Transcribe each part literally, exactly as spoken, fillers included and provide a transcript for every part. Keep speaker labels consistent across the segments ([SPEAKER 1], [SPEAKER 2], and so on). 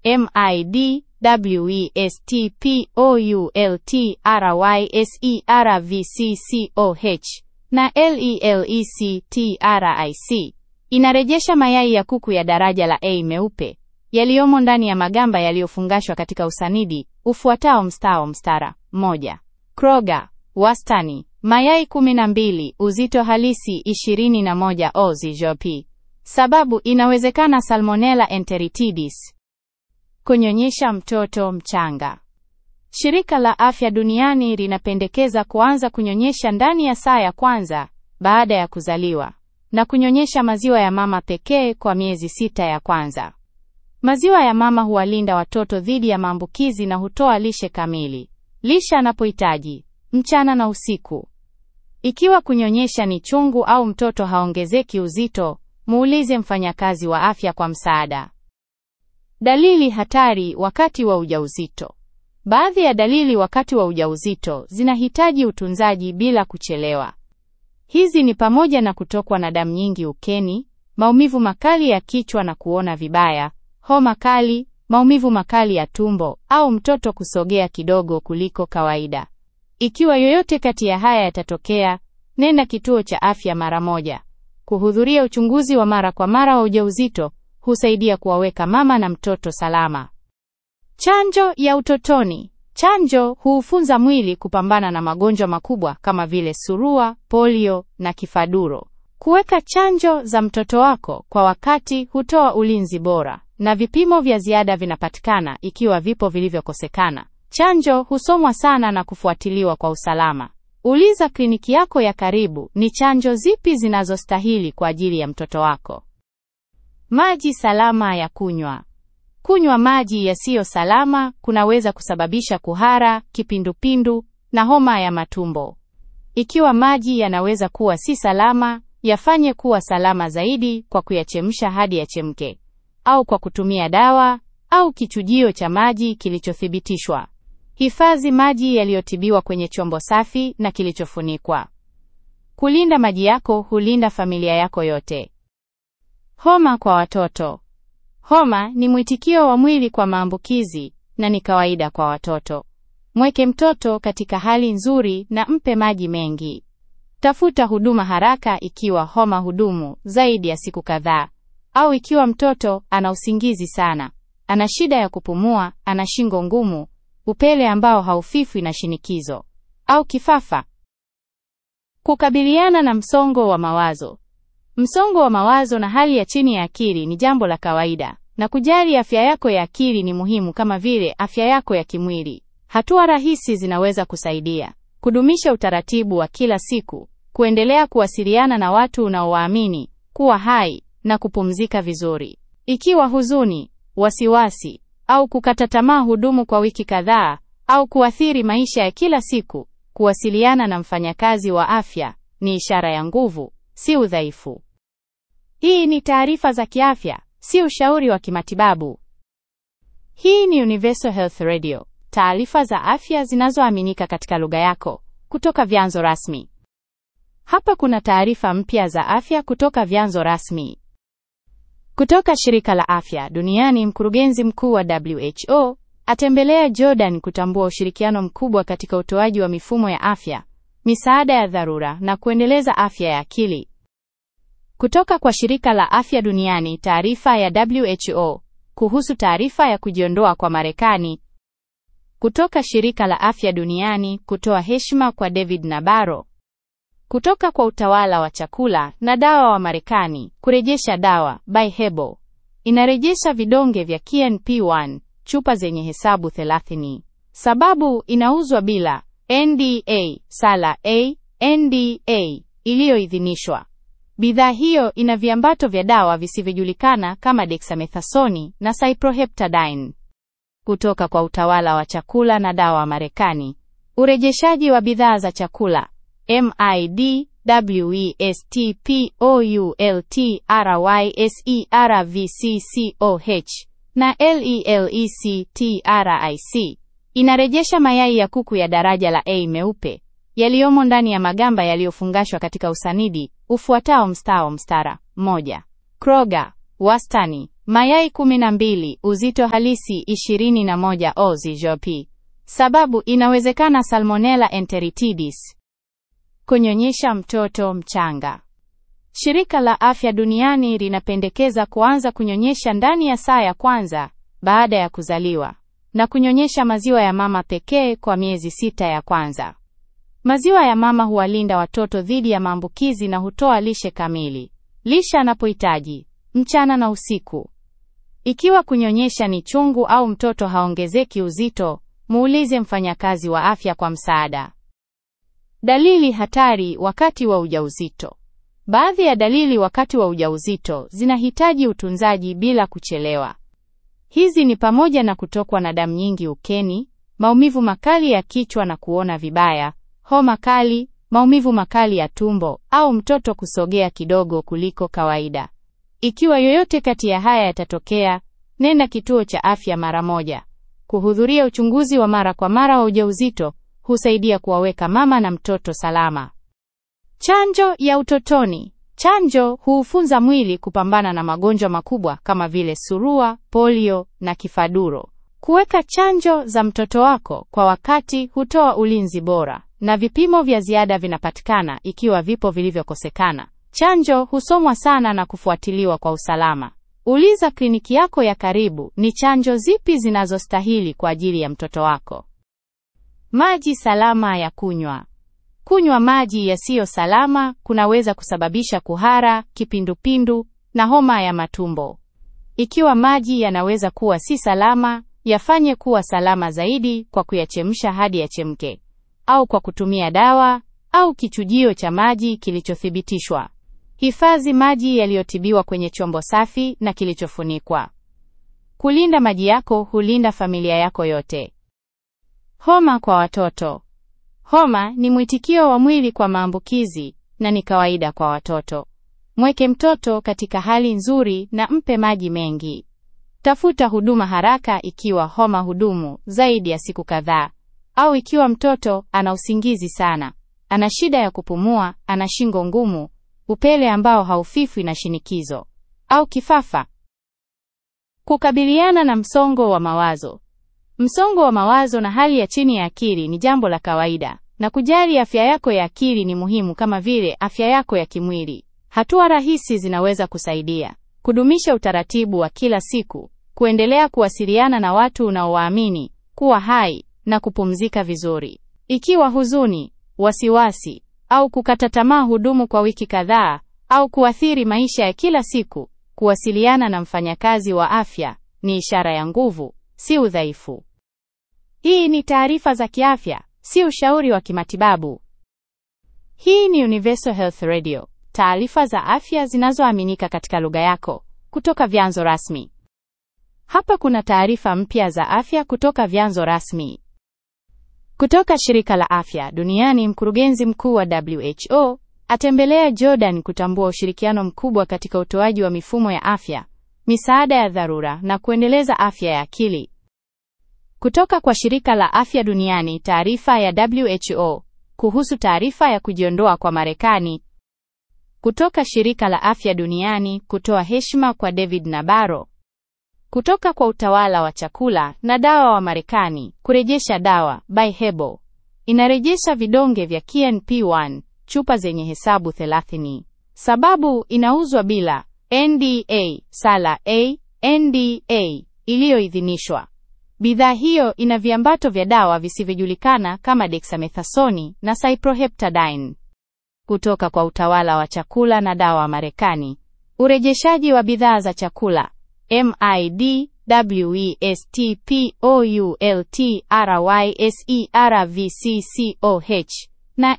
[SPEAKER 1] MIDWESTPOULTRYSERVCCOH na LELECTRIC inarejesha mayai ya kuku ya daraja la A meupe yaliyomo ndani ya magamba yaliyofungashwa katika usanidi ufuatao mstao mstara moja. Kroger, wastani mayai kumi na mbili, uzito halisi ishirini na moja oz jopi. Sababu inawezekana Salmonella enteritidis. Kunyonyesha mtoto mchanga. Shirika la Afya Duniani linapendekeza kuanza kunyonyesha ndani ya saa ya kwanza baada ya kuzaliwa na kunyonyesha maziwa ya mama pekee kwa miezi sita ya kwanza. Maziwa ya mama huwalinda watoto dhidi ya maambukizi na hutoa lishe kamili. Lisha anapohitaji mchana na usiku. Ikiwa kunyonyesha ni chungu au mtoto haongezeki uzito, muulize mfanyakazi wa afya kwa msaada. Dalili hatari wakati wa ujauzito. Baadhi ya dalili wakati wa ujauzito zinahitaji utunzaji bila kuchelewa. Hizi ni pamoja na kutokwa na damu nyingi ukeni, maumivu makali ya kichwa na kuona vibaya, homa kali, maumivu makali ya tumbo au mtoto kusogea kidogo kuliko kawaida. Ikiwa yoyote kati ya haya yatatokea, nenda kituo cha afya mara moja. Kuhudhuria uchunguzi wa mara kwa mara wa ujauzito husaidia kuwaweka mama na mtoto salama. Chanjo ya utotoni. Chanjo huufunza mwili kupambana na magonjwa makubwa kama vile surua, polio na kifaduro. Kuweka chanjo za mtoto wako kwa wakati hutoa ulinzi bora, na vipimo vya ziada vinapatikana ikiwa vipo vilivyokosekana. Chanjo husomwa sana na kufuatiliwa kwa usalama. Uliza kliniki yako ya karibu ni chanjo zipi zinazostahili kwa ajili ya mtoto wako. Maji salama ya kunywa. Kunywa maji yasiyo salama kunaweza kusababisha kuhara, kipindupindu na homa ya matumbo. Ikiwa maji yanaweza kuwa si salama, yafanye kuwa salama zaidi kwa kuyachemsha hadi yachemke, au kwa kutumia dawa au kichujio cha maji kilichothibitishwa. Hifadhi maji yaliyotibiwa kwenye chombo safi na kilichofunikwa. Kulinda maji yako hulinda familia yako yote. Homa kwa watoto. Homa ni mwitikio wa mwili kwa maambukizi na ni kawaida kwa watoto. Mweke mtoto katika hali nzuri na mpe maji mengi. Tafuta huduma haraka ikiwa homa hudumu zaidi ya siku kadhaa, au ikiwa mtoto ana usingizi sana, ana shida ya kupumua, ana shingo ngumu, upele ambao haufifwi na shinikizo, au kifafa. Kukabiliana na msongo wa mawazo. Msongo wa mawazo na hali ya chini ya akili ni jambo la kawaida, na kujali afya yako ya akili ni muhimu kama vile afya yako ya kimwili. Hatua rahisi zinaweza kusaidia: kudumisha utaratibu wa kila siku, kuendelea kuwasiliana na watu unaowaamini, kuwa hai na kupumzika vizuri. Ikiwa huzuni, wasiwasi au kukata tamaa hudumu kwa wiki kadhaa au kuathiri maisha ya kila siku, kuwasiliana na mfanyakazi wa afya ni ishara ya nguvu, si udhaifu. Hii ni taarifa za kiafya, si ushauri wa kimatibabu. Hii ni Universal Health Radio, taarifa za afya zinazoaminika katika lugha yako kutoka vyanzo rasmi. Hapa kuna taarifa mpya za afya kutoka vyanzo rasmi. Kutoka Shirika la Afya Duniani, mkurugenzi mkuu wa W H O atembelea Jordan kutambua ushirikiano mkubwa katika utoaji wa mifumo ya afya, misaada ya dharura na kuendeleza afya ya akili. Kutoka kwa Shirika la Afya Duniani, taarifa ya W H O kuhusu taarifa ya kujiondoa kwa Marekani. Kutoka Shirika la Afya Duniani kutoa heshima kwa David Nabarro. Kutoka kwa Utawala wa Chakula na Dawa wa Marekani, kurejesha dawa by Hebo inarejesha vidonge vya K N P one chupa zenye hesabu thelathini. Sababu inauzwa bila N D A sala A N D A iliyoidhinishwa. Bidhaa hiyo ina viambato vya dawa visivyojulikana kama dexamethasoni na cyproheptadine. Kutoka kwa Utawala wa Chakula na Dawa wa Marekani, urejeshaji wa bidhaa za chakula MIDWESTPOULTRYSERVCCOH na LELECTRIC inarejesha mayai ya kuku ya daraja la A meupe yaliyomo ndani ya magamba yaliyofungashwa katika usanidi ufuatao mstao mstara moja. Kroger, wastani Mayai kumi na mbili, uzito halisi ishirini na moja oz jopi. Sababu inawezekana Salmonella enteritidis. Kunyonyesha mtoto mchanga. Shirika la Afya Duniani linapendekeza kuanza kunyonyesha ndani ya saa ya kwanza baada ya kuzaliwa na kunyonyesha maziwa ya mama pekee kwa miezi sita ya kwanza. Maziwa ya mama huwalinda watoto dhidi ya maambukizi na hutoa lishe kamili. Lisha anapohitaji mchana na usiku. Ikiwa kunyonyesha ni chungu au mtoto haongezeki uzito, muulize mfanyakazi wa afya kwa msaada. Dalili hatari wakati wa ujauzito. Baadhi ya dalili wakati wa ujauzito zinahitaji utunzaji bila kuchelewa. Hizi ni pamoja na kutokwa na damu nyingi ukeni, maumivu makali ya kichwa na kuona vibaya, homa kali, maumivu makali ya tumbo au mtoto kusogea kidogo kuliko kawaida. Ikiwa yoyote kati ya haya yatatokea, nenda kituo cha afya mara moja. Kuhudhuria uchunguzi wa mara kwa mara wa ujauzito husaidia kuwaweka mama na mtoto salama. Chanjo ya utotoni. Chanjo huufunza mwili kupambana na magonjwa makubwa kama vile surua, polio na kifaduro. Kuweka chanjo za mtoto wako kwa wakati hutoa ulinzi bora, na vipimo vya ziada vinapatikana ikiwa vipo vilivyokosekana. Chanjo husomwa sana na kufuatiliwa kwa usalama. Uliza kliniki yako ya karibu ni chanjo zipi zinazostahili kwa ajili ya mtoto wako. Maji salama ya kunywa. Kunywa maji yasiyo salama kunaweza kusababisha kuhara, kipindupindu na homa ya matumbo. Ikiwa maji yanaweza kuwa si salama, yafanye kuwa salama zaidi kwa kuyachemsha hadi yachemke, au kwa kutumia dawa au kichujio cha maji kilichothibitishwa. Hifadhi maji yaliyotibiwa kwenye chombo safi na kilichofunikwa. Kulinda maji yako hulinda familia yako yote. Homa kwa watoto. Homa ni mwitikio wa mwili kwa maambukizi na ni kawaida kwa watoto. Mweke mtoto katika hali nzuri na mpe maji mengi. Tafuta huduma haraka ikiwa homa hudumu zaidi ya siku kadhaa, au ikiwa mtoto ana usingizi sana, ana shida ya kupumua, ana shingo ngumu, upele ambao haufifwi na shinikizo, au kifafa. Kukabiliana na msongo wa mawazo. Msongo wa mawazo na hali ya chini ya akili ni jambo la kawaida, na kujali afya yako ya akili ni muhimu kama vile afya yako ya kimwili. Hatua rahisi zinaweza kusaidia: kudumisha utaratibu wa kila siku, kuendelea kuwasiliana na watu unaowaamini, kuwa hai na kupumzika vizuri. Ikiwa huzuni, wasiwasi au kukata tamaa hudumu kwa wiki kadhaa au kuathiri maisha ya kila siku, kuwasiliana na mfanyakazi wa afya ni ishara ya nguvu, si udhaifu. Hii ni taarifa za kiafya, si ushauri wa kimatibabu. Hii ni Universal Health Radio, taarifa za afya zinazoaminika katika lugha yako kutoka vyanzo rasmi. Hapa kuna taarifa mpya za afya kutoka vyanzo rasmi. Kutoka Shirika la Afya Duniani, mkurugenzi mkuu wa W H O atembelea Jordan kutambua ushirikiano mkubwa katika utoaji wa mifumo ya afya, misaada ya dharura na kuendeleza afya ya akili. Kutoka kwa Shirika la Afya Duniani, taarifa ya W H O kuhusu taarifa ya kujiondoa kwa Marekani. Kutoka Shirika la Afya Duniani kutoa heshima kwa David Nabarro. Kutoka kwa Utawala wa Chakula na Dawa wa Marekani, kurejesha dawa by Hebo inarejesha vidonge vya K N P one chupa zenye hesabu thelathini. Sababu inauzwa bila N D A sala A N D A iliyoidhinishwa. Bidhaa hiyo ina viambato vya dawa visivyojulikana kama dexamethasoni na cyproheptadine. Kutoka kwa Utawala wa Chakula na Dawa wa Marekani, urejeshaji wa bidhaa za chakula MIDWESTPOULTRYSERVCCOH na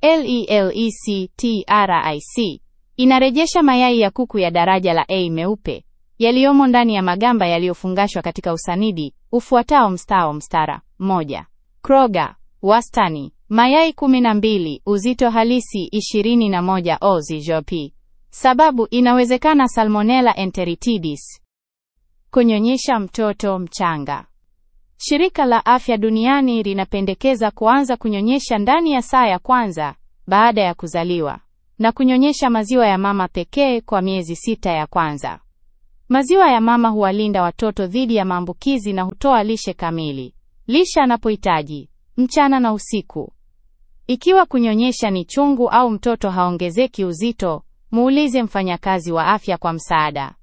[SPEAKER 1] LELECTRIC inarejesha mayai ya kuku ya daraja la A meupe yaliyomo ndani ya magamba yaliyofungashwa katika usanidi ufuatao mstao mstara moja. Kroger, wastani mayai kumi na mbili, uzito halisi ishirini na moja oz jopi. Sababu inawezekana Salmonella enteritidis. Kunyonyesha mtoto mchanga. Shirika la Afya Duniani linapendekeza kuanza kunyonyesha ndani ya saa ya kwanza baada ya kuzaliwa na kunyonyesha maziwa ya mama pekee kwa miezi sita ya kwanza. Maziwa ya mama huwalinda watoto dhidi ya maambukizi na hutoa lishe kamili. Lisha anapohitaji mchana na usiku. Ikiwa kunyonyesha ni chungu au mtoto haongezeki uzito, muulize mfanyakazi wa afya kwa msaada.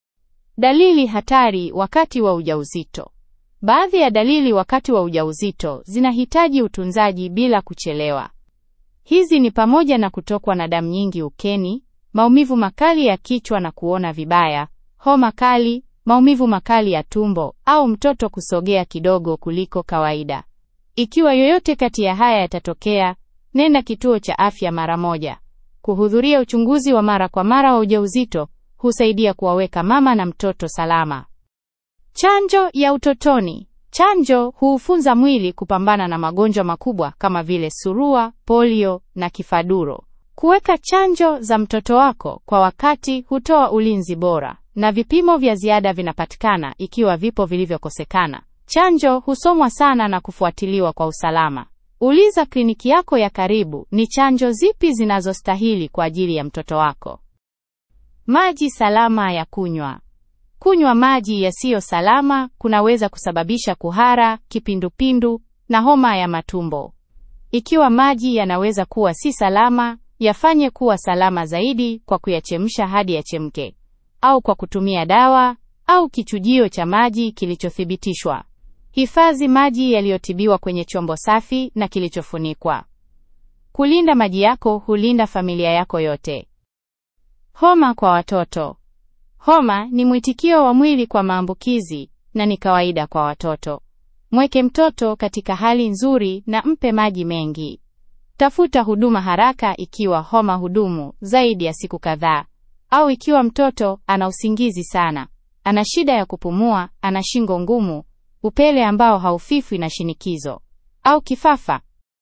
[SPEAKER 1] Dalili hatari wakati wa ujauzito. Baadhi ya dalili wakati wa ujauzito zinahitaji utunzaji bila kuchelewa. Hizi ni pamoja na kutokwa na damu nyingi ukeni, maumivu makali ya kichwa na kuona vibaya, homa kali, maumivu makali ya tumbo au mtoto kusogea kidogo kuliko kawaida. Ikiwa yoyote kati ya haya yatatokea, nenda kituo cha afya mara moja. Kuhudhuria uchunguzi wa mara kwa mara wa ujauzito husaidia kuwaweka mama na mtoto salama. Chanjo ya utotoni. Chanjo huufunza mwili kupambana na magonjwa makubwa kama vile surua, polio na kifaduro. Kuweka chanjo za mtoto wako kwa wakati hutoa ulinzi bora, na vipimo vya ziada vinapatikana ikiwa vipo vilivyokosekana. Chanjo husomwa sana na kufuatiliwa kwa usalama. Uliza kliniki yako ya karibu ni chanjo zipi zinazostahili kwa ajili ya mtoto wako. Maji salama ya kunywa. Kunywa maji yasiyo salama kunaweza kusababisha kuhara, kipindupindu na homa ya matumbo. Ikiwa maji yanaweza kuwa si salama, yafanye kuwa salama zaidi kwa kuyachemsha hadi yachemke, au kwa kutumia dawa au kichujio cha maji kilichothibitishwa. Hifadhi maji yaliyotibiwa kwenye chombo safi na kilichofunikwa. Kulinda maji yako hulinda familia yako yote. Homa kwa watoto. Homa ni mwitikio wa mwili kwa maambukizi na ni kawaida kwa watoto. Mweke mtoto katika hali nzuri na mpe maji mengi. Tafuta huduma haraka ikiwa homa hudumu zaidi ya siku kadhaa, au ikiwa mtoto ana usingizi sana, ana shida ya kupumua, ana shingo ngumu, upele ambao haufifwi na shinikizo, au kifafa.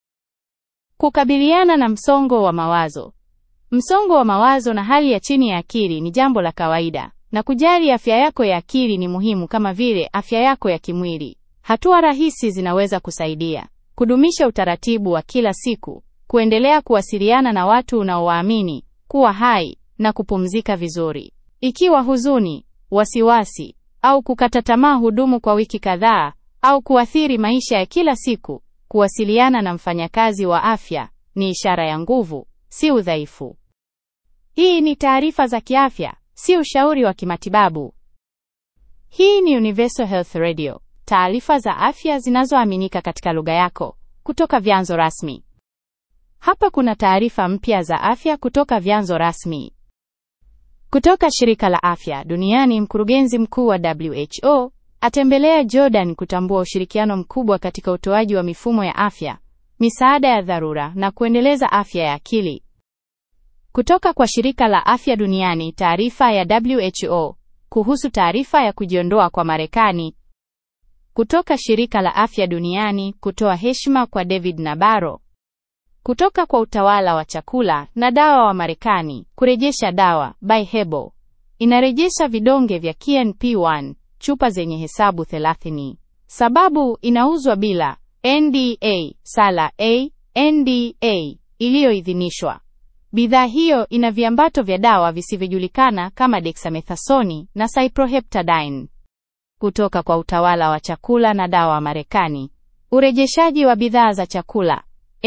[SPEAKER 1] Kukabiliana na msongo wa mawazo. Msongo wa mawazo na hali ya chini ya akili ni jambo la kawaida, na kujali afya yako ya akili ni muhimu kama vile afya yako ya kimwili. Hatua rahisi zinaweza kusaidia: kudumisha utaratibu wa kila siku, kuendelea kuwasiliana na watu unaowaamini, kuwa hai na kupumzika vizuri. Ikiwa huzuni, wasiwasi au kukata tamaa hudumu kwa wiki kadhaa au kuathiri maisha ya kila siku, kuwasiliana na mfanyakazi wa afya ni ishara ya nguvu, si udhaifu. Hii ni taarifa za kiafya, si ushauri wa kimatibabu. Hii ni Universal Health Radio, taarifa za afya zinazoaminika katika lugha yako kutoka vyanzo rasmi. Hapa kuna taarifa mpya za afya kutoka vyanzo rasmi. Kutoka shirika la afya duniani, mkurugenzi mkuu wa W H O atembelea Jordan kutambua ushirikiano mkubwa katika utoaji wa mifumo ya afya, misaada ya dharura na kuendeleza afya ya akili. Kutoka kwa shirika la afya duniani, taarifa ya W H O kuhusu taarifa ya kujiondoa kwa Marekani. Kutoka shirika la afya duniani kutoa heshima kwa David Nabarro. Kutoka kwa utawala wa chakula na dawa wa Marekani, kurejesha dawa by Hebo inarejesha vidonge vya K N P one chupa zenye hesabu thelathini. Sababu inauzwa bila N D A sala A N D A iliyoidhinishwa. Bidhaa hiyo ina viambato vya dawa visivyojulikana kama dexamethasoni na cyproheptadine. Kutoka kwa utawala wa chakula na dawa wa Marekani, urejeshaji wa bidhaa za chakula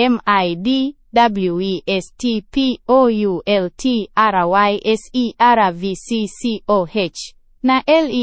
[SPEAKER 1] MIDWESTPOULTRYSERVCCOH na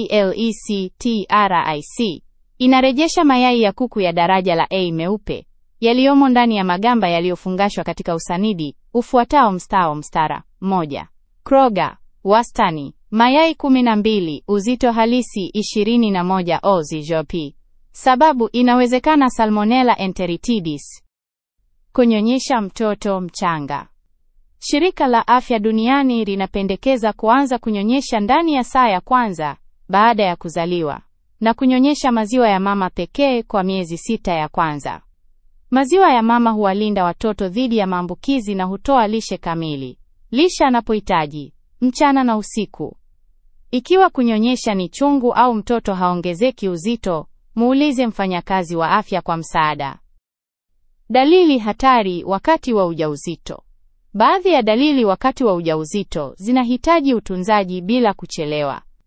[SPEAKER 1] LELECTRIC inarejesha mayai ya kuku ya daraja la A meupe yaliyomo ndani ya magamba yaliyofungashwa katika usanidi ufuatao mstao mstara moja. Kroger, wastani mayai kumi na mbili, uzito halisi ishirini na moja oz jopi. Sababu inawezekana Salmonella enteritidis. Kunyonyesha mtoto mchanga. Shirika la Afya Duniani linapendekeza kuanza kunyonyesha ndani ya saa ya kwanza baada ya kuzaliwa na kunyonyesha maziwa ya mama pekee kwa miezi sita ya kwanza. Maziwa ya mama huwalinda watoto dhidi ya maambukizi na hutoa lishe kamili. Lisha anapohitaji mchana na usiku. Ikiwa kunyonyesha ni chungu au mtoto haongezeki uzito, muulize mfanyakazi wa afya kwa msaada. Dalili hatari wakati wa ujauzito. Baadhi ya dalili wakati wa ujauzito zinahitaji utunzaji bila kuchelewa.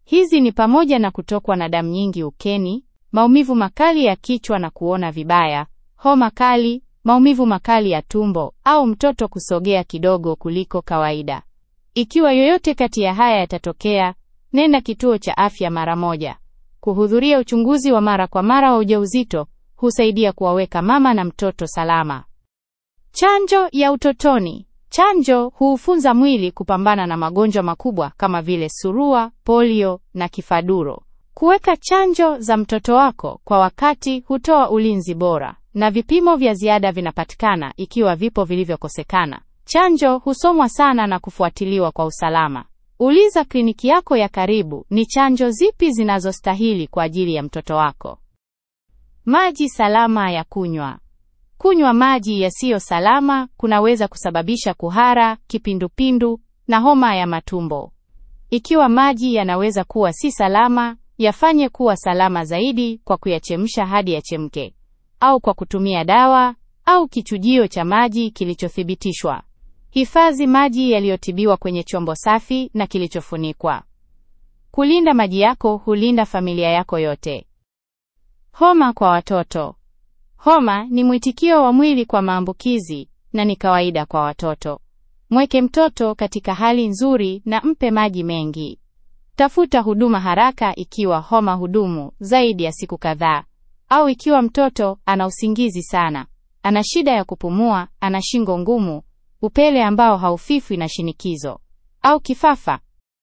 [SPEAKER 1] Hizi ni pamoja na kutokwa na damu nyingi ukeni, maumivu makali ya kichwa na kuona vibaya, homa kali, maumivu makali ya tumbo au mtoto kusogea kidogo kuliko kawaida. Ikiwa yoyote kati ya haya yatatokea, nenda kituo cha afya mara moja. Kuhudhuria uchunguzi wa mara kwa mara wa ujauzito husaidia kuwaweka mama na mtoto salama. Chanjo ya utotoni. Chanjo huufunza mwili kupambana na magonjwa makubwa kama vile surua, polio na kifaduro. Kuweka chanjo za mtoto wako kwa wakati hutoa ulinzi bora, na vipimo vya ziada vinapatikana ikiwa vipo vilivyokosekana. Chanjo husomwa sana na kufuatiliwa kwa usalama. Uliza kliniki yako ya karibu ni chanjo zipi zinazostahili kwa ajili ya mtoto wako. Maji salama ya kunywa. Kunywa maji yasiyo salama kunaweza kusababisha kuhara, kipindupindu na homa ya matumbo. Ikiwa maji yanaweza kuwa si salama, yafanye kuwa salama zaidi kwa kuyachemsha hadi yachemke, au kwa kutumia dawa au kichujio cha maji kilichothibitishwa. Hifadhi maji yaliyotibiwa kwenye chombo safi na kilichofunikwa. Kulinda maji yako hulinda familia yako yote. Homa kwa watoto. Homa ni mwitikio wa mwili kwa maambukizi na ni kawaida kwa watoto. Mweke mtoto katika hali nzuri na mpe maji mengi. Tafuta huduma haraka ikiwa homa hudumu zaidi ya siku kadhaa, au ikiwa mtoto ana usingizi sana, ana shida ya kupumua, ana shingo ngumu, upele ambao haufifwi na shinikizo, au kifafa.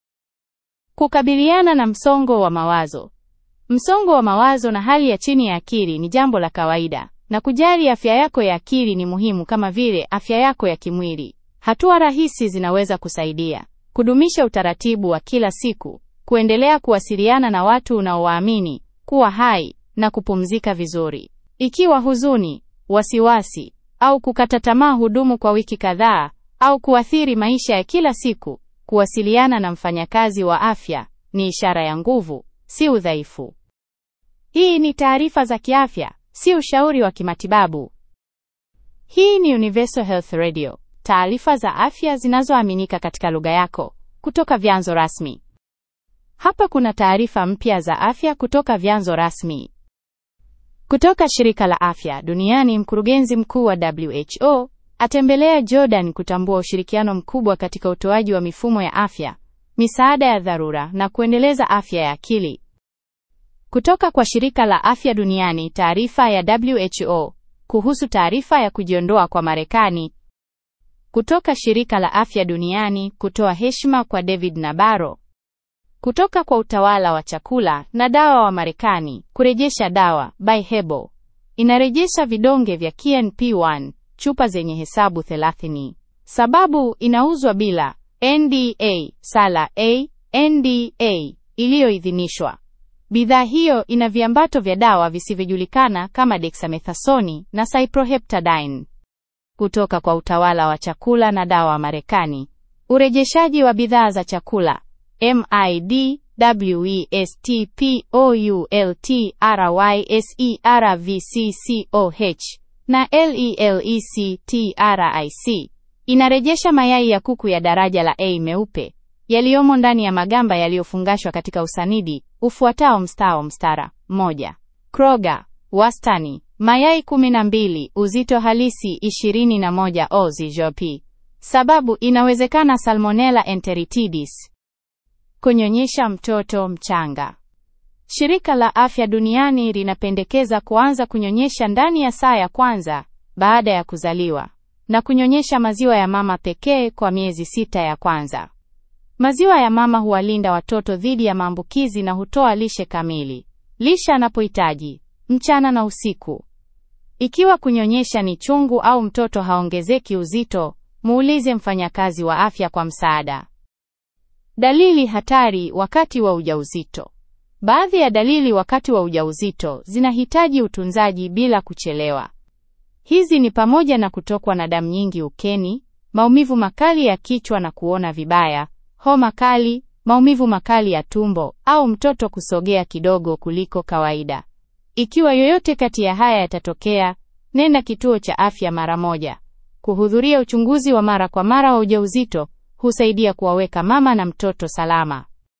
[SPEAKER 1] Kukabiliana na msongo wa mawazo. Msongo wa mawazo na hali ya chini ya akili ni jambo la kawaida, na kujali afya yako ya akili ni muhimu kama vile afya yako ya kimwili. Hatua rahisi zinaweza kusaidia: kudumisha utaratibu wa kila siku, kuendelea kuwasiliana na watu unaowaamini, kuwa hai na kupumzika vizuri. Ikiwa huzuni, wasiwasi au kukata tamaa hudumu kwa wiki kadhaa au kuathiri maisha ya kila siku, kuwasiliana na mfanyakazi wa afya ni ishara ya nguvu, si udhaifu. Hii ni taarifa za kiafya, si ushauri wa kimatibabu. Hii ni Universal Health Radio, taarifa za afya zinazoaminika katika lugha yako kutoka vyanzo rasmi. Hapa kuna taarifa mpya za afya kutoka vyanzo rasmi. Kutoka Shirika la Afya Duniani, mkurugenzi mkuu wa W H O atembelea Jordan kutambua ushirikiano mkubwa katika utoaji wa mifumo ya afya, misaada ya dharura na kuendeleza afya ya akili. Kutoka kwa Shirika la Afya Duniani, taarifa ya W H O kuhusu taarifa ya kujiondoa kwa Marekani. Kutoka Shirika la Afya Duniani kutoa heshima kwa David Nabarro. Kutoka kwa Utawala wa Chakula na Dawa wa Marekani, kurejesha dawa by Hebo inarejesha vidonge vya K N P one, chupa zenye hesabu thelathini. Sababu inauzwa bila N D A sala A N D A iliyoidhinishwa. Bidhaa hiyo ina viambato vya dawa visivyojulikana kama dexamethasoni na cyproheptadine. Kutoka kwa Utawala wa Chakula na Dawa wa Marekani, urejeshaji wa bidhaa za chakula MIDWESTPOULTRYSERVCCOH na LELECTRIC inarejesha mayai ya kuku ya daraja la A meupe yaliyomo ndani ya magamba yaliyofungashwa katika usanidi ufuatao mstao mstara moja. Kroger, wastani mayai kumi na mbili, uzito halisi ishirini na moja oz jopi. Sababu inawezekana Salmonella enteritidis. Kunyonyesha mtoto mchanga. Shirika la Afya Duniani linapendekeza kuanza kunyonyesha ndani ya saa ya kwanza baada ya kuzaliwa na kunyonyesha maziwa ya mama pekee kwa miezi sita ya kwanza. Maziwa ya mama huwalinda watoto dhidi ya maambukizi na hutoa lishe kamili. Lisha anapohitaji mchana na usiku. Ikiwa kunyonyesha ni chungu au mtoto haongezeki uzito, muulize mfanyakazi wa afya kwa msaada. Dalili hatari wakati wa ujauzito. Baadhi ya dalili wakati wa ujauzito zinahitaji utunzaji bila kuchelewa. Hizi ni pamoja na kutokwa na damu nyingi ukeni, maumivu makali ya kichwa na kuona vibaya, homa kali, maumivu makali ya tumbo au mtoto kusogea kidogo kuliko kawaida. Ikiwa yoyote kati ya haya yatatokea, nenda kituo cha afya mara moja. Kuhudhuria uchunguzi wa mara kwa mara wa ujauzito husaidia kuwaweka mama na mtoto salama.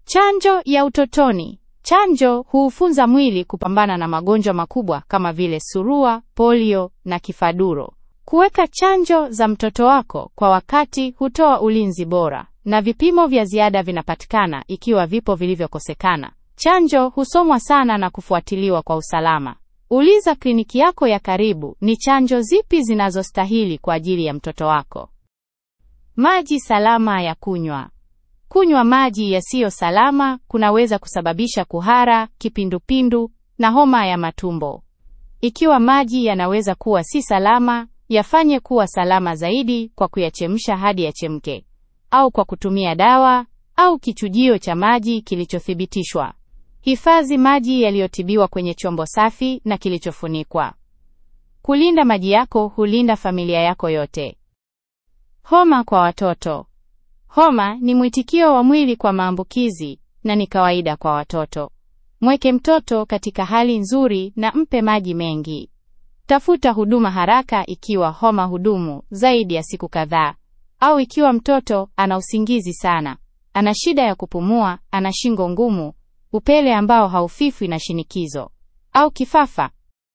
[SPEAKER 1] Chanjo ya utotoni. Chanjo huufunza mwili kupambana na magonjwa makubwa kama vile surua, polio na kifaduro. Kuweka chanjo za mtoto wako kwa wakati hutoa ulinzi bora, na vipimo vya ziada vinapatikana ikiwa vipo vilivyokosekana. Chanjo husomwa sana na kufuatiliwa kwa usalama. Uliza kliniki yako ya karibu ni chanjo zipi zinazostahili kwa ajili ya mtoto wako. Maji salama ya kunywa. Kunywa maji yasiyo salama kunaweza kusababisha kuhara, kipindupindu na homa ya matumbo. Ikiwa maji yanaweza kuwa si salama, yafanye kuwa salama zaidi kwa kuyachemsha hadi yachemke, au kwa kutumia dawa au kichujio cha maji kilichothibitishwa. Hifadhi maji yaliyotibiwa kwenye chombo safi na kilichofunikwa. Kulinda maji yako hulinda familia yako yote. Homa kwa watoto. Homa ni mwitikio wa mwili kwa maambukizi na ni kawaida kwa watoto. Mweke mtoto katika hali nzuri na mpe maji mengi. Tafuta huduma haraka ikiwa homa hudumu zaidi ya siku kadhaa, au ikiwa mtoto ana usingizi sana, ana shida ya kupumua, ana shingo ngumu, upele ambao haufifwi na shinikizo, au kifafa.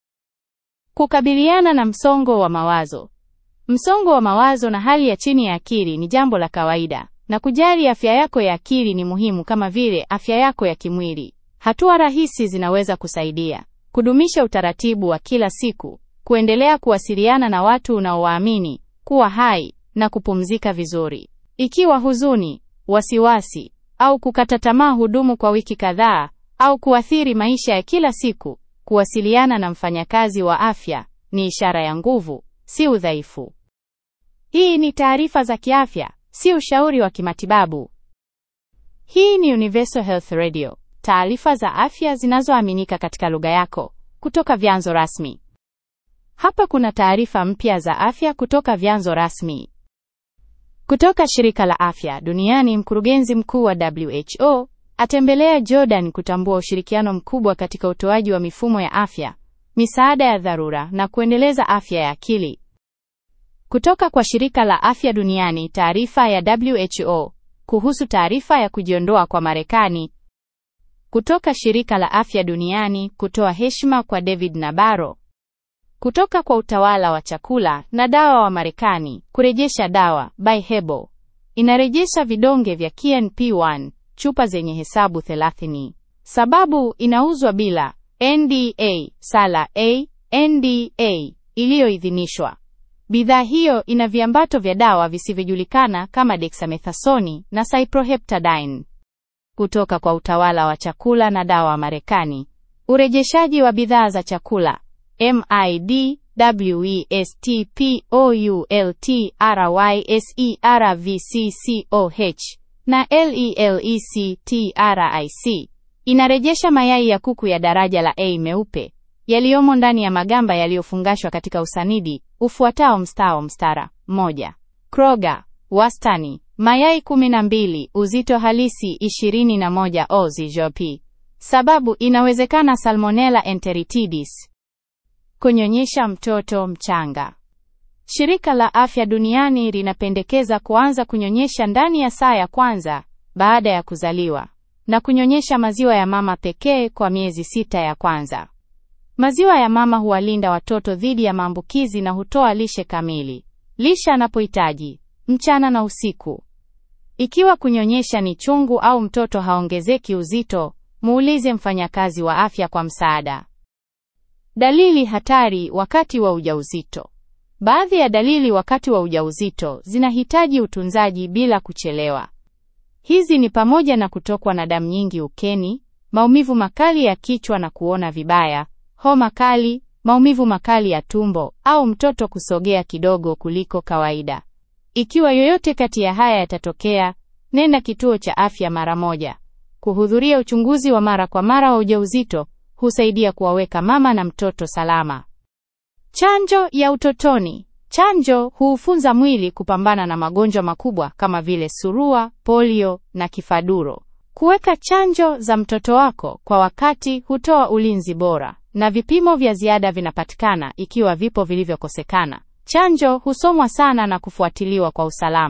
[SPEAKER 1] Kukabiliana na msongo wa mawazo. Msongo wa mawazo na hali ya chini ya akili ni jambo la kawaida, na kujali afya yako ya akili ni muhimu kama vile afya yako ya kimwili. Hatua rahisi zinaweza kusaidia: kudumisha utaratibu wa kila siku, kuendelea kuwasiliana na watu unaowaamini, kuwa hai na kupumzika vizuri. Ikiwa huzuni, wasiwasi au kukata tamaa hudumu kwa wiki kadhaa au kuathiri maisha ya kila siku, kuwasiliana na mfanyakazi wa afya ni ishara ya nguvu, si udhaifu. Hii ni taarifa za kiafya, si ushauri wa kimatibabu. Hii ni Universal Health Radio, taarifa za afya zinazoaminika katika lugha yako kutoka vyanzo rasmi. Hapa kuna taarifa mpya za afya kutoka vyanzo rasmi. Kutoka Shirika la Afya Duniani, mkurugenzi mkuu wa W H O atembelea Jordan kutambua ushirikiano mkubwa katika utoaji wa mifumo ya afya, misaada ya dharura na kuendeleza afya ya akili. Kutoka kwa Shirika la Afya Duniani, taarifa ya W H O kuhusu taarifa ya kujiondoa kwa Marekani. Kutoka Shirika la Afya Duniani kutoa heshima kwa David Nabarro. Kutoka kwa Utawala wa Chakula na Dawa wa Marekani, kurejesha dawa by Hebo inarejesha vidonge vya K N P one chupa zenye hesabu thelathini. Sababu inauzwa bila N D A sala A N D A iliyoidhinishwa. Bidhaa hiyo ina viambato vya dawa visivyojulikana kama dexamethasoni na cyproheptadine. Kutoka kwa Utawala wa Chakula na Dawa wa Marekani, urejeshaji wa bidhaa za chakula MIDWESTPOULTRYSERVCCOH na LELECTRIC inarejesha mayai ya kuku ya daraja la A meupe yaliyomo ndani ya magamba yaliyofungashwa katika usanidi ufuatao mstao mstara moja. Kroger, wastani mayai kumi na mbili, uzito halisi ishirini na moja oz jopi. Sababu inawezekana Salmonella enteritidis. Kunyonyesha mtoto mchanga. Shirika la Afya Duniani linapendekeza kuanza kunyonyesha ndani ya saa ya kwanza baada ya kuzaliwa na kunyonyesha maziwa ya mama pekee kwa miezi sita ya kwanza. Maziwa ya mama huwalinda watoto dhidi ya maambukizi na hutoa lishe kamili. Lisha anapohitaji mchana na usiku. Ikiwa kunyonyesha ni chungu au mtoto haongezeki uzito, muulize mfanyakazi wa afya kwa msaada. Dalili hatari wakati wa ujauzito. Baadhi ya dalili wakati wa ujauzito zinahitaji utunzaji bila kuchelewa. Hizi ni pamoja na kutokwa na damu nyingi ukeni, maumivu makali ya kichwa na kuona vibaya, homa kali, maumivu makali ya tumbo au mtoto kusogea kidogo kuliko kawaida. Ikiwa yoyote kati ya haya yatatokea, nenda kituo cha afya mara moja. Kuhudhuria uchunguzi wa mara kwa mara wa ujauzito husaidia kuwaweka mama na mtoto salama. Chanjo ya utotoni. Chanjo huufunza mwili kupambana na magonjwa makubwa kama vile surua, polio na kifaduro. Kuweka chanjo za mtoto wako kwa wakati hutoa ulinzi bora, na vipimo vya ziada vinapatikana ikiwa vipo vilivyokosekana. Chanjo husomwa sana na kufuatiliwa kwa usalama.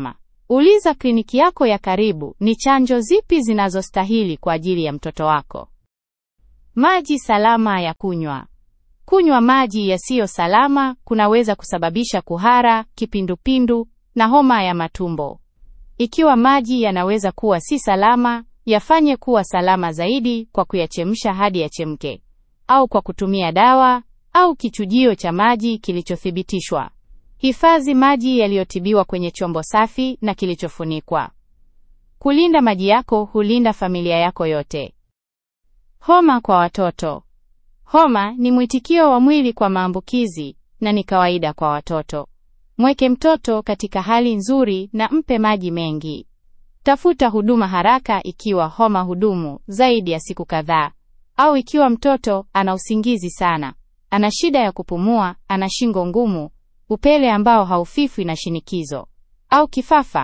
[SPEAKER 1] Uliza kliniki yako ya karibu ni chanjo zipi zinazostahili kwa ajili ya mtoto wako. Maji salama ya kunywa. Kunywa maji yasiyo salama kunaweza kusababisha kuhara, kipindupindu na homa ya matumbo. Ikiwa maji yanaweza kuwa si salama, yafanye kuwa salama zaidi kwa kuyachemsha hadi yachemke, au kwa kutumia dawa au kichujio cha maji kilichothibitishwa. Hifadhi maji yaliyotibiwa kwenye chombo safi na kilichofunikwa. Kulinda maji yako hulinda familia yako yote. Homa kwa watoto. Homa ni mwitikio wa mwili kwa maambukizi na ni kawaida kwa watoto. Mweke mtoto katika hali nzuri na mpe maji mengi. Tafuta huduma haraka ikiwa homa hudumu zaidi ya siku kadhaa, au ikiwa mtoto ana usingizi sana, ana shida ya kupumua, ana shingo ngumu, upele ambao haufifwi na shinikizo, au kifafa.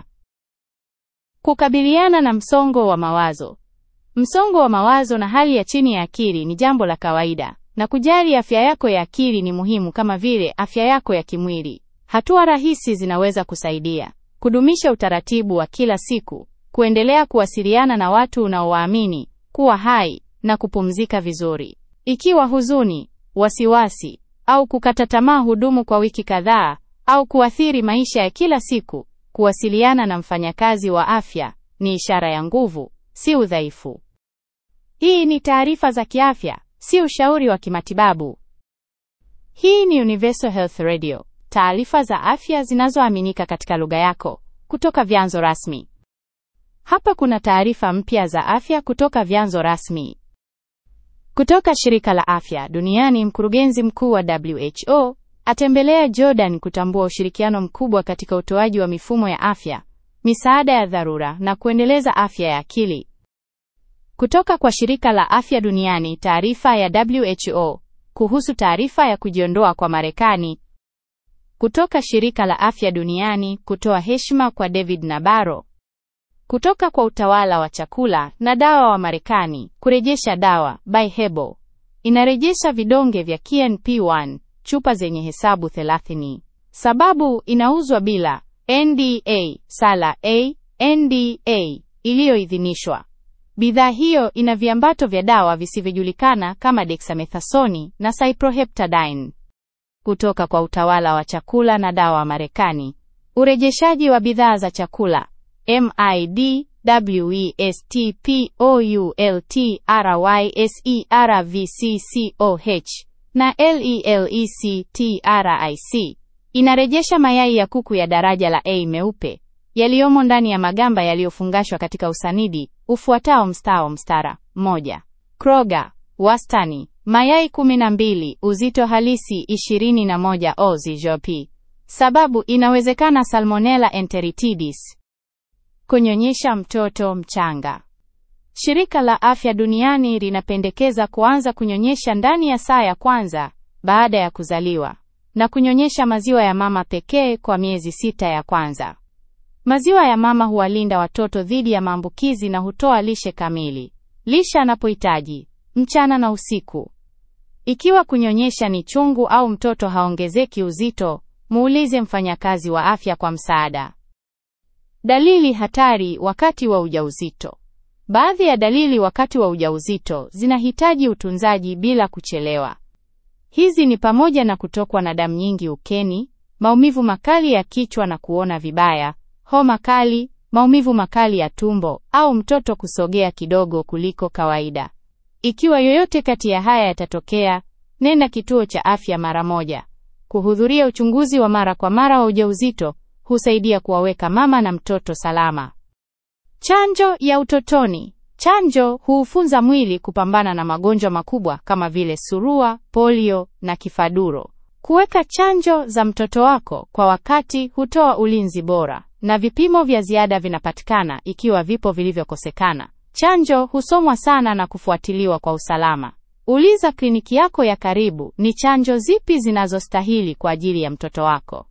[SPEAKER 1] Kukabiliana na msongo wa mawazo. Msongo wa mawazo na hali ya chini ya akili ni jambo la kawaida, na kujali afya yako ya akili ni muhimu kama vile afya yako ya kimwili. Hatua rahisi zinaweza kusaidia: kudumisha utaratibu wa kila siku, kuendelea kuwasiliana na watu unaowaamini, kuwa hai na kupumzika vizuri. Ikiwa huzuni, wasiwasi au kukata tamaa hudumu kwa wiki kadhaa au kuathiri maisha ya kila siku, kuwasiliana na mfanyakazi wa afya ni ishara ya nguvu, si udhaifu. Hii ni taarifa za kiafya, si ushauri wa kimatibabu. Hii ni Universal Health Radio, taarifa za afya zinazoaminika katika lugha yako kutoka vyanzo rasmi. Hapa kuna taarifa mpya za afya kutoka vyanzo rasmi. Kutoka Shirika la Afya Duniani, mkurugenzi mkuu wa W H O atembelea Jordan kutambua ushirikiano mkubwa katika utoaji wa mifumo ya afya, misaada ya dharura na kuendeleza afya ya akili. Kutoka kwa Shirika la Afya Duniani, taarifa ya W H O kuhusu taarifa ya kujiondoa kwa Marekani. Kutoka Shirika la Afya Duniani kutoa heshima kwa David Nabarro. Kutoka kwa Utawala wa Chakula na Dawa wa Marekani, kurejesha dawa by Hebo inarejesha vidonge vya K N P one chupa zenye hesabu thelathini. Sababu inauzwa bila N D A sala A N D A iliyoidhinishwa. Bidhaa hiyo ina viambato vya dawa visivyojulikana kama dexamethasoni na cyproheptadine. Kutoka kwa Utawala wa Chakula na Dawa wa Marekani, urejeshaji wa bidhaa za chakula MIDWESTPOULTRYSERVCCOH na LELECTRIC inarejesha mayai ya kuku ya daraja la A meupe yaliyomo ndani ya magamba yaliyofungashwa katika usanidi ufuatao mstao mstara moja. Kroger, wastani mayai kumi na mbili, uzito halisi ishirini na moja oz jopi. Sababu inawezekana Salmonella enteritidis. Kunyonyesha mtoto mchanga. Shirika la Afya Duniani linapendekeza kuanza kunyonyesha ndani ya saa ya kwanza baada ya kuzaliwa na kunyonyesha maziwa ya mama pekee kwa miezi sita ya kwanza. Maziwa ya mama huwalinda watoto dhidi ya maambukizi na hutoa lishe kamili. Lisha anapohitaji mchana na usiku. Ikiwa kunyonyesha ni chungu au mtoto haongezeki uzito, muulize mfanyakazi wa afya kwa msaada. Dalili hatari wakati wa ujauzito. Baadhi ya dalili wakati wa ujauzito zinahitaji utunzaji bila kuchelewa. Hizi ni pamoja na kutokwa na damu nyingi ukeni, maumivu makali ya kichwa na kuona vibaya, homa kali, maumivu makali ya tumbo au mtoto kusogea kidogo kuliko kawaida. Ikiwa yoyote kati ya haya yatatokea, nenda kituo cha afya mara moja. Kuhudhuria uchunguzi wa mara kwa mara wa ujauzito husaidia kuwaweka mama na mtoto salama. Chanjo ya utotoni. Chanjo huufunza mwili kupambana na magonjwa makubwa kama vile surua, polio na kifaduro. Kuweka chanjo za mtoto wako kwa wakati hutoa ulinzi bora, na vipimo vya ziada vinapatikana ikiwa vipo vilivyokosekana. Chanjo husomwa sana na kufuatiliwa kwa usalama. Uliza kliniki yako ya karibu ni chanjo zipi zinazostahili kwa ajili ya mtoto wako.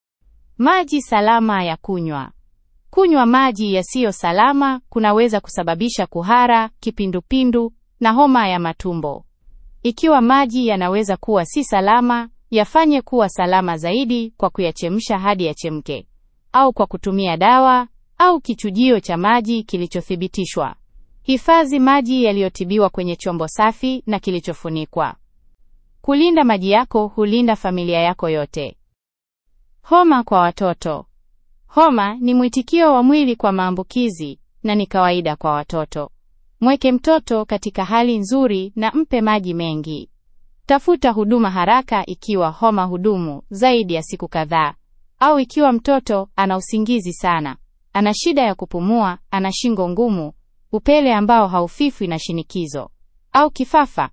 [SPEAKER 1] Maji salama ya kunywa. Kunywa maji yasiyo salama kunaweza kusababisha kuhara, kipindupindu na homa ya matumbo. Ikiwa maji yanaweza kuwa si salama, yafanye kuwa salama zaidi kwa kuyachemsha hadi yachemke, au kwa kutumia dawa au kichujio cha maji kilichothibitishwa. Hifadhi maji yaliyotibiwa kwenye chombo safi na kilichofunikwa. Kulinda maji yako hulinda familia yako yote. Homa kwa watoto. Homa ni mwitikio wa mwili kwa maambukizi na ni kawaida kwa watoto. Mweke mtoto katika hali nzuri na mpe maji mengi. Tafuta huduma haraka ikiwa homa hudumu zaidi ya siku kadhaa, au ikiwa mtoto ana usingizi sana, ana shida ya kupumua, ana shingo ngumu, upele ambao haufifwi na shinikizo, au kifafa.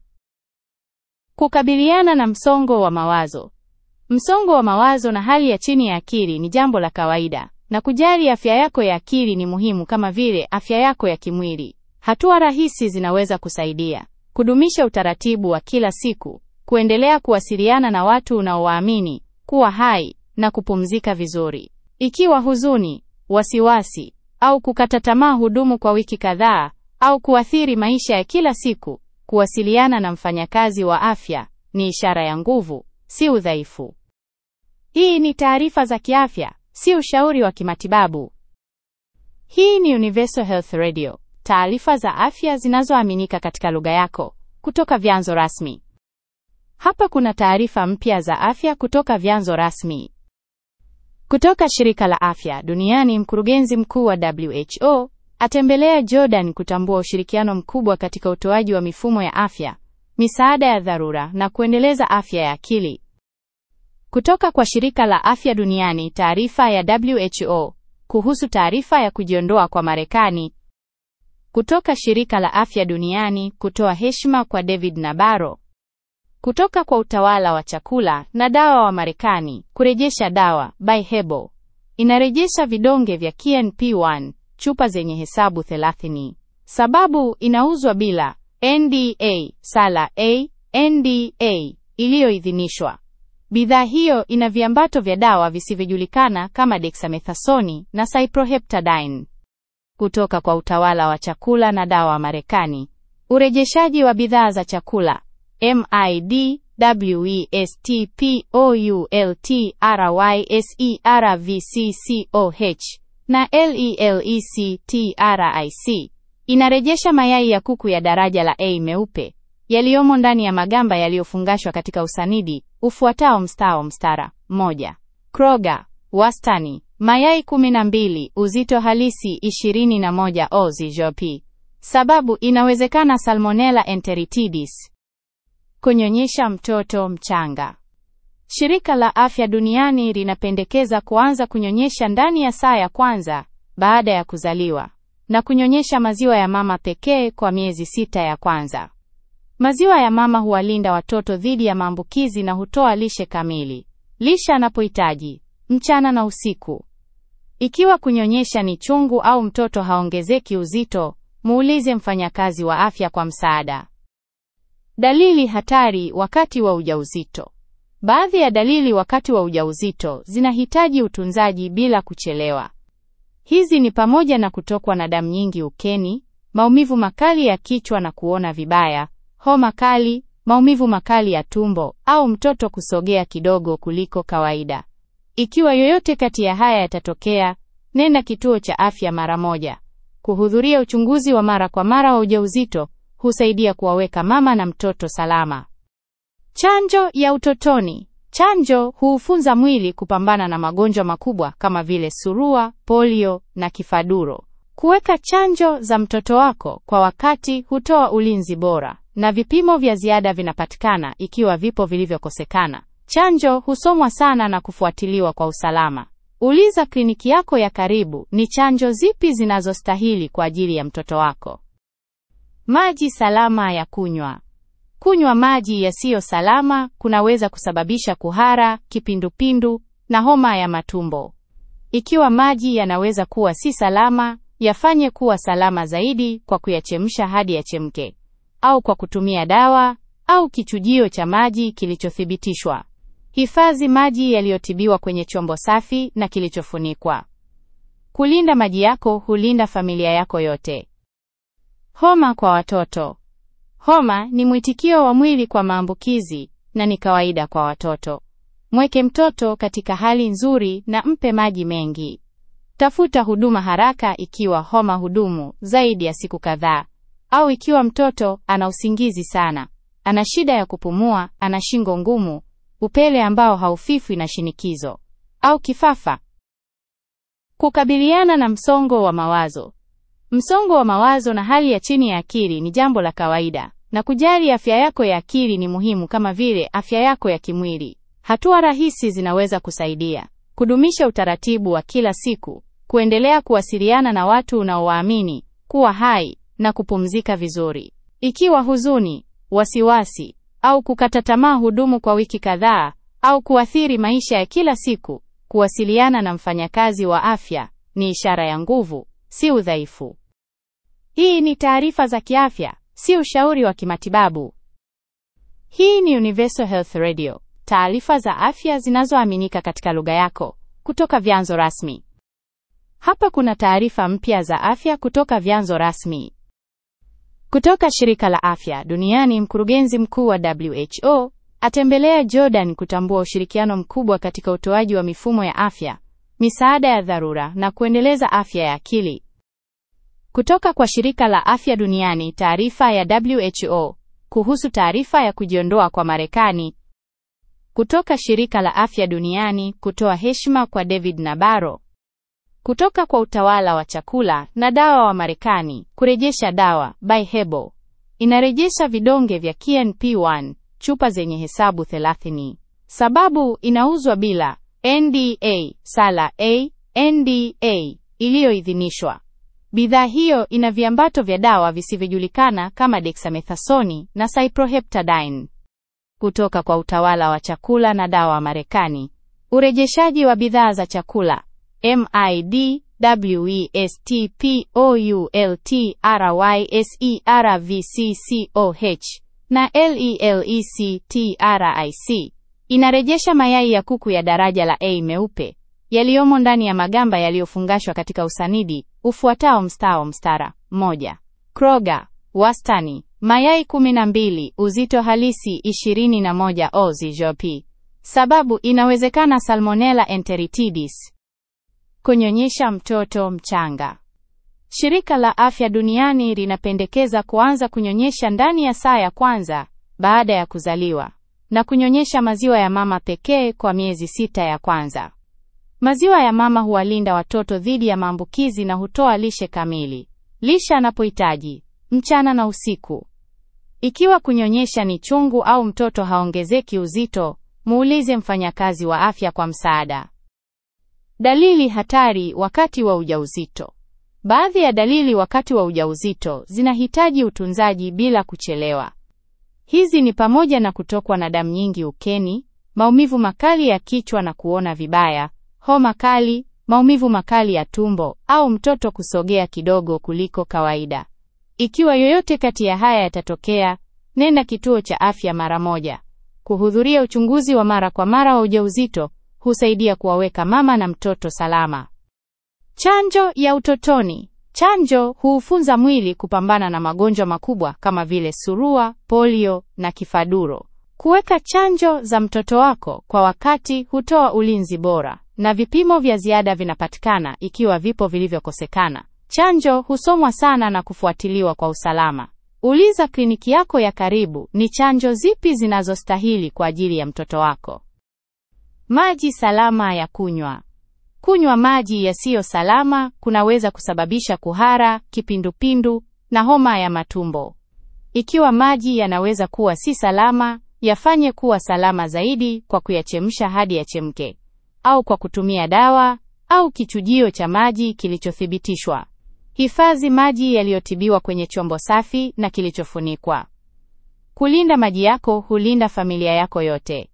[SPEAKER 1] Kukabiliana na msongo wa mawazo. Msongo wa mawazo na hali ya chini ya akili ni jambo la kawaida, na kujali afya yako ya akili ni muhimu kama vile afya yako ya kimwili. Hatua rahisi zinaweza kusaidia: kudumisha utaratibu wa kila siku, kuendelea kuwasiliana na watu unaowaamini, kuwa hai na kupumzika vizuri. Ikiwa huzuni, wasiwasi au kukata tamaa hudumu kwa wiki kadhaa au kuathiri maisha ya kila siku, kuwasiliana na mfanyakazi wa afya ni ishara ya nguvu, si udhaifu. Hii ni taarifa za kiafya, si ushauri wa kimatibabu. Hii ni Universal Health Radio, taarifa za afya zinazoaminika katika lugha yako kutoka vyanzo rasmi. Hapa kuna taarifa mpya za afya kutoka vyanzo rasmi. Kutoka Shirika la Afya Duniani, mkurugenzi mkuu wa W H O atembelea Jordan kutambua ushirikiano mkubwa katika utoaji wa mifumo ya afya, misaada ya dharura na kuendeleza afya ya akili. Kutoka kwa Shirika la Afya Duniani, taarifa ya W H O kuhusu taarifa ya kujiondoa kwa Marekani. Kutoka Shirika la Afya Duniani kutoa heshima kwa David Nabarro. Kutoka kwa Utawala wa Chakula na Dawa wa Marekani, kurejesha dawa by Hebo inarejesha vidonge vya K N P one chupa zenye hesabu thelathini. Sababu inauzwa bila N D A sala A N D A iliyoidhinishwa. Bidhaa hiyo ina viambato vya dawa visivyojulikana kama dexamethasoni na cyproheptadine. Kutoka kwa Utawala wa Chakula na Dawa wa Marekani, urejeshaji wa bidhaa za chakula MIDWESTPOULTRYSERVCCOH na LELECTRIC inarejesha mayai ya kuku ya daraja la A meupe yaliyomo ndani ya magamba yaliyofungashwa katika usanidi ufuatao mstao mstara moja. Kroger, wastani mayai kumi na mbili, uzito halisi ishirini na moja oz jopi. Sababu inawezekana Salmonella enteritidis. Kunyonyesha mtoto mchanga. Shirika la Afya Duniani linapendekeza kuanza kunyonyesha ndani ya saa ya kwanza baada ya kuzaliwa na kunyonyesha maziwa ya mama pekee kwa miezi sita ya kwanza. Maziwa ya mama huwalinda watoto dhidi ya maambukizi na hutoa lishe kamili. Lisha anapohitaji mchana na usiku. Ikiwa kunyonyesha ni chungu au mtoto haongezeki uzito, muulize mfanyakazi wa afya kwa msaada. Dalili hatari wakati wa ujauzito. Baadhi ya dalili wakati wa ujauzito zinahitaji utunzaji bila kuchelewa. Hizi ni pamoja na kutokwa na damu nyingi ukeni, maumivu makali ya kichwa na kuona vibaya, homa kali, maumivu makali ya tumbo au mtoto kusogea kidogo kuliko kawaida. Ikiwa yoyote kati ya haya yatatokea, nenda kituo cha afya mara moja. Kuhudhuria uchunguzi wa mara kwa mara wa ujauzito husaidia kuwaweka mama na mtoto salama. Chanjo ya utotoni. Chanjo huufunza mwili kupambana na magonjwa makubwa kama vile surua, polio na kifaduro. Kuweka chanjo za mtoto wako kwa wakati hutoa ulinzi bora, na vipimo vya ziada vinapatikana ikiwa vipo vilivyokosekana. Chanjo husomwa sana na kufuatiliwa kwa usalama. Uliza kliniki yako ya karibu ni chanjo zipi zinazostahili kwa ajili ya mtoto wako. Maji salama ya kunywa. Kunywa maji yasiyo salama kunaweza kusababisha kuhara, kipindupindu na homa ya matumbo. Ikiwa maji yanaweza kuwa si salama, yafanye kuwa salama zaidi kwa kuyachemsha hadi yachemke, au kwa kutumia dawa au kichujio cha maji kilichothibitishwa. Hifadhi maji yaliyotibiwa kwenye chombo safi na kilichofunikwa. Kulinda maji yako hulinda familia yako yote. Homa kwa watoto. Homa ni mwitikio wa mwili kwa maambukizi na ni kawaida kwa watoto. Mweke mtoto katika hali nzuri na mpe maji mengi. Tafuta huduma haraka ikiwa homa hudumu zaidi ya siku kadhaa, au ikiwa mtoto ana usingizi sana, ana shida ya kupumua, ana shingo ngumu, upele ambao haufifwi na shinikizo, au kifafa. Kukabiliana na msongo wa mawazo. Msongo wa mawazo na hali ya chini ya akili ni jambo la kawaida, na kujali afya yako ya akili ni muhimu kama vile afya yako ya kimwili. Hatua rahisi zinaweza kusaidia: kudumisha utaratibu wa kila siku, kuendelea kuwasiliana na watu unaowaamini, kuwa hai na kupumzika vizuri. Ikiwa huzuni, wasiwasi au kukata tamaa hudumu kwa wiki kadhaa au kuathiri maisha ya kila siku, kuwasiliana na mfanyakazi wa afya ni ishara ya nguvu, si udhaifu. Hii ni taarifa za kiafya, si ushauri wa kimatibabu. Hii ni Universal Health Radio, taarifa za afya zinazoaminika katika lugha yako kutoka vyanzo rasmi. Hapa kuna taarifa mpya za afya kutoka vyanzo rasmi. Kutoka Shirika la Afya Duniani, mkurugenzi mkuu wa W H O atembelea Jordan kutambua ushirikiano mkubwa katika utoaji wa mifumo ya afya, misaada ya dharura na kuendeleza afya ya akili. Kutoka kwa Shirika la Afya Duniani, taarifa ya W H O kuhusu taarifa ya kujiondoa kwa Marekani. Kutoka Shirika la Afya Duniani kutoa heshima kwa David Nabarro. Kutoka kwa Utawala wa Chakula na Dawa wa Marekani, kurejesha dawa by Hebo inarejesha vidonge vya K N P one chupa zenye hesabu thelathini. Sababu inauzwa bila N D A sala A N D A iliyoidhinishwa. Bidhaa hiyo ina viambato vya dawa visivyojulikana kama dexamethasoni na cyproheptadine. Kutoka kwa Utawala wa Chakula na Dawa wa Marekani, urejeshaji wa bidhaa za chakula MIDWESTPOULTRYSERVCCOH na LELECTRIC inarejesha mayai ya kuku ya daraja la A meupe yaliyomo ndani ya magamba yaliyofungashwa katika usanidi ufuatao mstao mstara moja. Kroger, wastani mayai kumi na mbili, uzito halisi ishirini na moja oz jp. Sababu inawezekana Salmonella enteritidis. Kunyonyesha mtoto mchanga. Shirika la Afya Duniani linapendekeza kuanza kunyonyesha ndani ya saa ya kwanza baada ya kuzaliwa na kunyonyesha maziwa ya mama pekee kwa miezi sita ya kwanza. Maziwa ya mama huwalinda watoto dhidi ya maambukizi na hutoa lishe kamili. Lisha anapohitaji mchana na usiku. Ikiwa kunyonyesha ni chungu au mtoto haongezeki uzito, muulize mfanyakazi wa afya kwa msaada. Dalili hatari wakati wa ujauzito. Baadhi ya dalili wakati wa ujauzito zinahitaji utunzaji bila kuchelewa. Hizi ni pamoja na kutokwa na damu nyingi ukeni, maumivu makali ya kichwa na kuona vibaya, homa kali, maumivu makali ya tumbo au mtoto kusogea kidogo kuliko kawaida. Ikiwa yoyote kati ya haya yatatokea, nenda kituo cha afya mara moja. Kuhudhuria uchunguzi wa mara kwa mara wa ujauzito husaidia kuwaweka mama na mtoto salama. Chanjo ya utotoni. Chanjo huufunza mwili kupambana na magonjwa makubwa kama vile surua, polio na kifaduro. Kuweka chanjo za mtoto wako kwa wakati hutoa ulinzi bora, na vipimo vya ziada vinapatikana ikiwa vipo vilivyokosekana. Chanjo husomwa sana na kufuatiliwa kwa usalama. Uliza kliniki yako ya karibu ni chanjo zipi zinazostahili kwa ajili ya mtoto wako. Maji salama ya kunywa. Kunywa maji yasiyo salama kunaweza kusababisha kuhara, kipindupindu na homa ya matumbo. Ikiwa maji yanaweza kuwa si salama, yafanye kuwa salama zaidi kwa kuyachemsha hadi yachemke, au kwa kutumia dawa au kichujio cha maji kilichothibitishwa. Hifadhi maji yaliyotibiwa kwenye chombo safi na kilichofunikwa. Kulinda maji yako hulinda familia yako yote.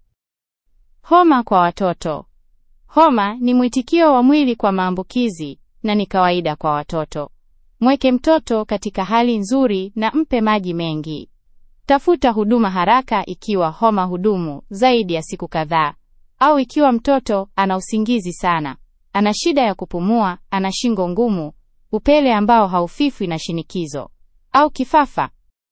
[SPEAKER 1] Homa kwa watoto. Homa ni mwitikio wa mwili kwa maambukizi na ni kawaida kwa watoto. Mweke mtoto katika hali nzuri na mpe maji mengi. Tafuta huduma haraka ikiwa homa hudumu zaidi ya siku kadhaa, au ikiwa mtoto ana usingizi sana, ana shida ya kupumua, ana shingo ngumu, upele ambao haufifwi na shinikizo, au kifafa.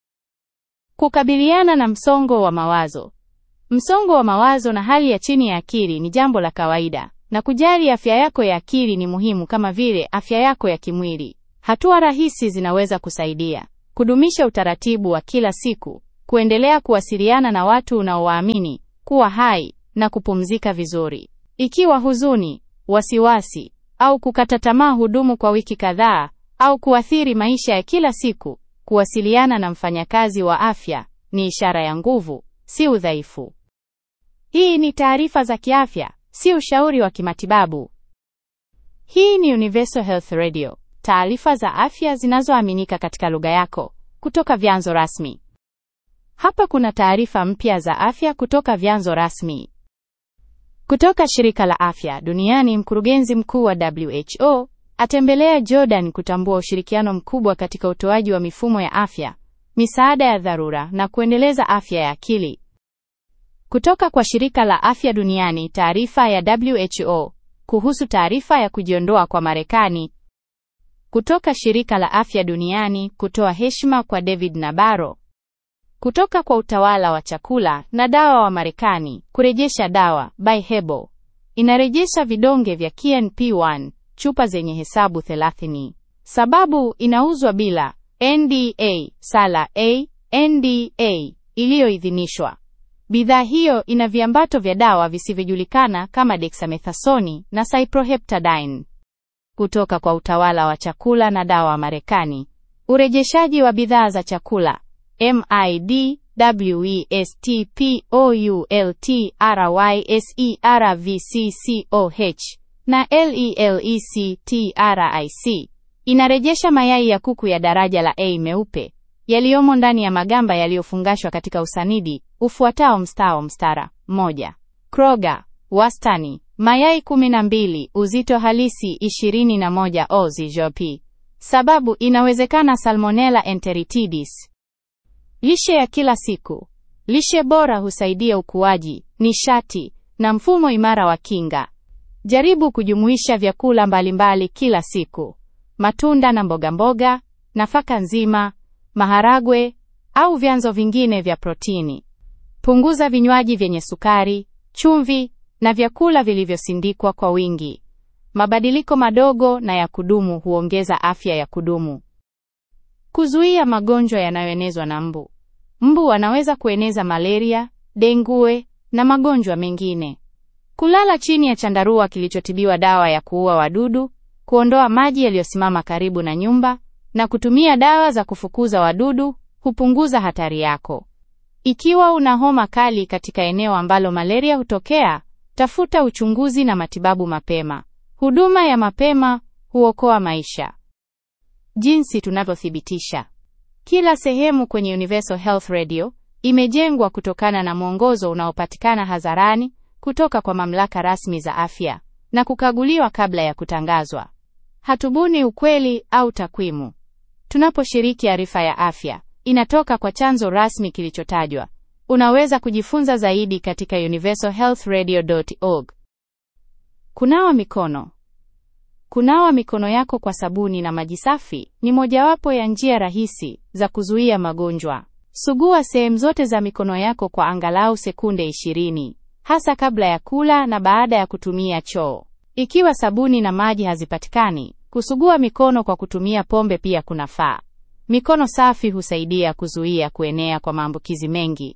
[SPEAKER 1] Kukabiliana na msongo wa mawazo. Msongo wa mawazo na hali ya chini ya akili ni jambo la kawaida, Na kujali afya yako ya akili ni muhimu kama vile afya yako ya kimwili. Hatua rahisi zinaweza kusaidia: kudumisha utaratibu wa kila siku, kuendelea kuwasiliana na watu unaowaamini, kuwa hai na kupumzika vizuri. Ikiwa huzuni, wasiwasi au kukata tamaa hudumu kwa wiki kadhaa au kuathiri maisha ya kila siku, kuwasiliana na mfanyakazi wa afya ni ishara ya nguvu, si udhaifu. Hii ni taarifa za kiafya, si ushauri wa kimatibabu. Hii ni Universal Health Radio, taarifa za afya zinazoaminika katika lugha yako kutoka vyanzo rasmi. Hapa kuna taarifa mpya za afya kutoka vyanzo rasmi. Kutoka Shirika la Afya Duniani, mkurugenzi mkuu wa W H O atembelea Jordan kutambua ushirikiano mkubwa katika utoaji wa mifumo ya afya, misaada ya dharura na kuendeleza afya ya akili. Kutoka kwa Shirika la Afya Duniani, taarifa ya W H O kuhusu taarifa ya kujiondoa kwa Marekani. Kutoka Shirika la Afya Duniani kutoa heshima kwa David Nabarro. Kutoka kwa Utawala wa Chakula na Dawa wa Marekani, kurejesha dawa by Hebo inarejesha vidonge vya K N P one chupa zenye hesabu thelathini. Sababu inauzwa bila N D A sala A N D A iliyoidhinishwa. Bidhaa hiyo ina viambato vya dawa visivyojulikana kama dexamethasoni na cyproheptadine. Kutoka kwa Utawala wa Chakula na Dawa wa Marekani, urejeshaji wa bidhaa za chakula MIDWESTPOULTRYSERVCCOH na LELECTRIC inarejesha mayai ya kuku ya daraja la A meupe yaliyomo ndani ya magamba yaliyofungashwa katika usanidi ufuatao mstao mstara moja. Kroger, wastani mayai kumi na mbili, uzito halisi ishirini na moja oz jopi. Sababu inawezekana Salmonella enteritidis. Lishe ya kila siku. Lishe bora husaidia ukuaji, nishati na mfumo imara wa kinga. Jaribu kujumuisha vyakula mbalimbali kila siku: matunda na mboga mboga, nafaka nzima, maharagwe au vyanzo vingine vya protini. Punguza vinywaji vyenye sukari, chumvi na vyakula vilivyosindikwa kwa wingi. Mabadiliko madogo na ya kudumu huongeza afya ya kudumu. Kuzuia magonjwa yanayoenezwa na mbu. Mbu wanaweza kueneza malaria, dengue na magonjwa mengine. Kulala chini ya chandarua kilichotibiwa dawa ya kuua wadudu, kuondoa maji yaliyosimama karibu na nyumba na kutumia dawa za kufukuza wadudu hupunguza hatari yako. Ikiwa una homa kali katika eneo ambalo malaria hutokea, tafuta uchunguzi na matibabu mapema. Huduma ya mapema huokoa maisha. Jinsi tunavyothibitisha. Kila sehemu kwenye Universal Health Radio imejengwa kutokana na mwongozo unaopatikana hadharani kutoka kwa mamlaka rasmi za afya na kukaguliwa kabla ya kutangazwa. Hatubuni ukweli au takwimu. Tunaposhiriki arifa ya afya, inatoka kwa chanzo rasmi kilichotajwa. Unaweza kujifunza zaidi katika universal health radio dot org. Kunawa mikono. Kunawa mikono yako kwa sabuni na maji safi ni mojawapo ya njia rahisi za kuzuia magonjwa. Sugua sehemu zote za mikono yako kwa angalau sekunde ishirini, hasa kabla ya kula na baada ya kutumia choo. Ikiwa sabuni na maji hazipatikani, kusugua mikono kwa kutumia pombe pia kunafaa. Mikono safi husaidia kuzuia kuenea kwa maambukizi mengi.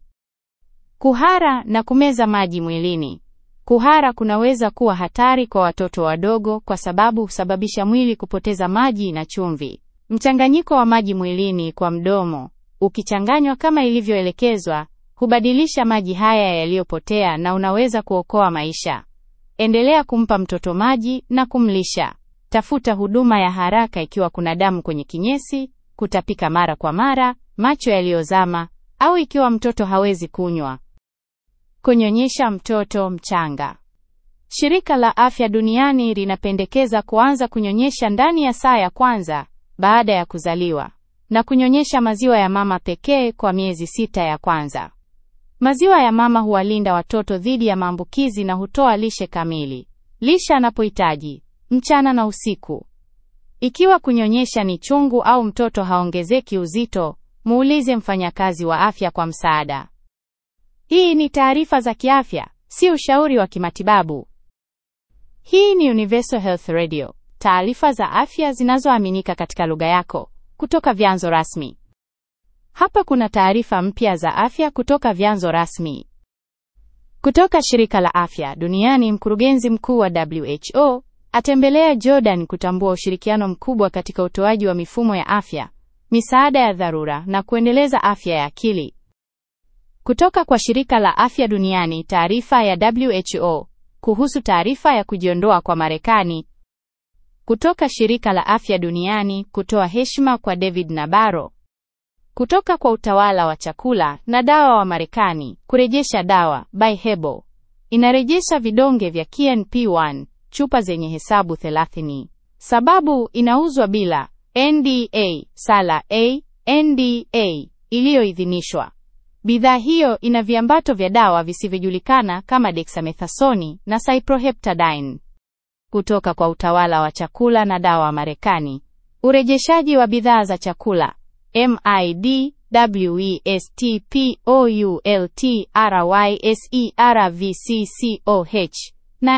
[SPEAKER 1] Kuhara na kumeza maji mwilini. Kuhara kunaweza kuwa hatari kwa watoto wadogo kwa sababu husababisha mwili kupoteza maji na chumvi. Mchanganyiko wa maji mwilini kwa mdomo, ukichanganywa kama ilivyoelekezwa, hubadilisha maji haya yaliyopotea na unaweza kuokoa maisha. Endelea kumpa mtoto maji na kumlisha. Tafuta huduma ya haraka ikiwa kuna damu kwenye kinyesi, kutapika mara kwa mara, macho yaliyozama au ikiwa mtoto hawezi kunywa. Kunyonyesha mtoto mchanga. Shirika la Afya Duniani linapendekeza kuanza kunyonyesha ndani ya saa ya kwanza baada ya kuzaliwa na kunyonyesha maziwa ya mama pekee kwa miezi sita ya kwanza. Maziwa ya mama huwalinda watoto dhidi ya maambukizi na hutoa lishe kamili. Lisha anapohitaji mchana na usiku. Ikiwa kunyonyesha ni chungu au mtoto haongezeki uzito, muulize mfanyakazi wa afya kwa msaada. Hii ni taarifa za kiafya, si ushauri wa kimatibabu. Hii ni Universal Health Radio, taarifa za afya zinazoaminika katika lugha yako kutoka vyanzo rasmi. Hapa kuna taarifa mpya za afya kutoka vyanzo rasmi. Kutoka shirika la afya duniani, mkurugenzi mkuu wa W H O atembelea Jordan kutambua ushirikiano mkubwa katika utoaji wa mifumo ya afya, misaada ya dharura na kuendeleza afya ya akili. Kutoka kwa shirika la afya duniani, taarifa ya W H O kuhusu taarifa ya kujiondoa kwa Marekani. Kutoka shirika la afya duniani kutoa heshima kwa David Nabarro. Kutoka kwa utawala wa chakula na dawa wa Marekani, kurejesha dawa by Hebo inarejesha vidonge vya K N P one chupa zenye hesabu thelathini. Sababu inauzwa bila N D A sala A N D A iliyoidhinishwa. Bidhaa hiyo ina viambato vya dawa visivyojulikana kama dexamethasoni na cyproheptadine. Kutoka kwa utawala wa chakula na dawa wa Marekani, urejeshaji wa bidhaa za chakula MIDWESTPOULTRYSERVCCOH na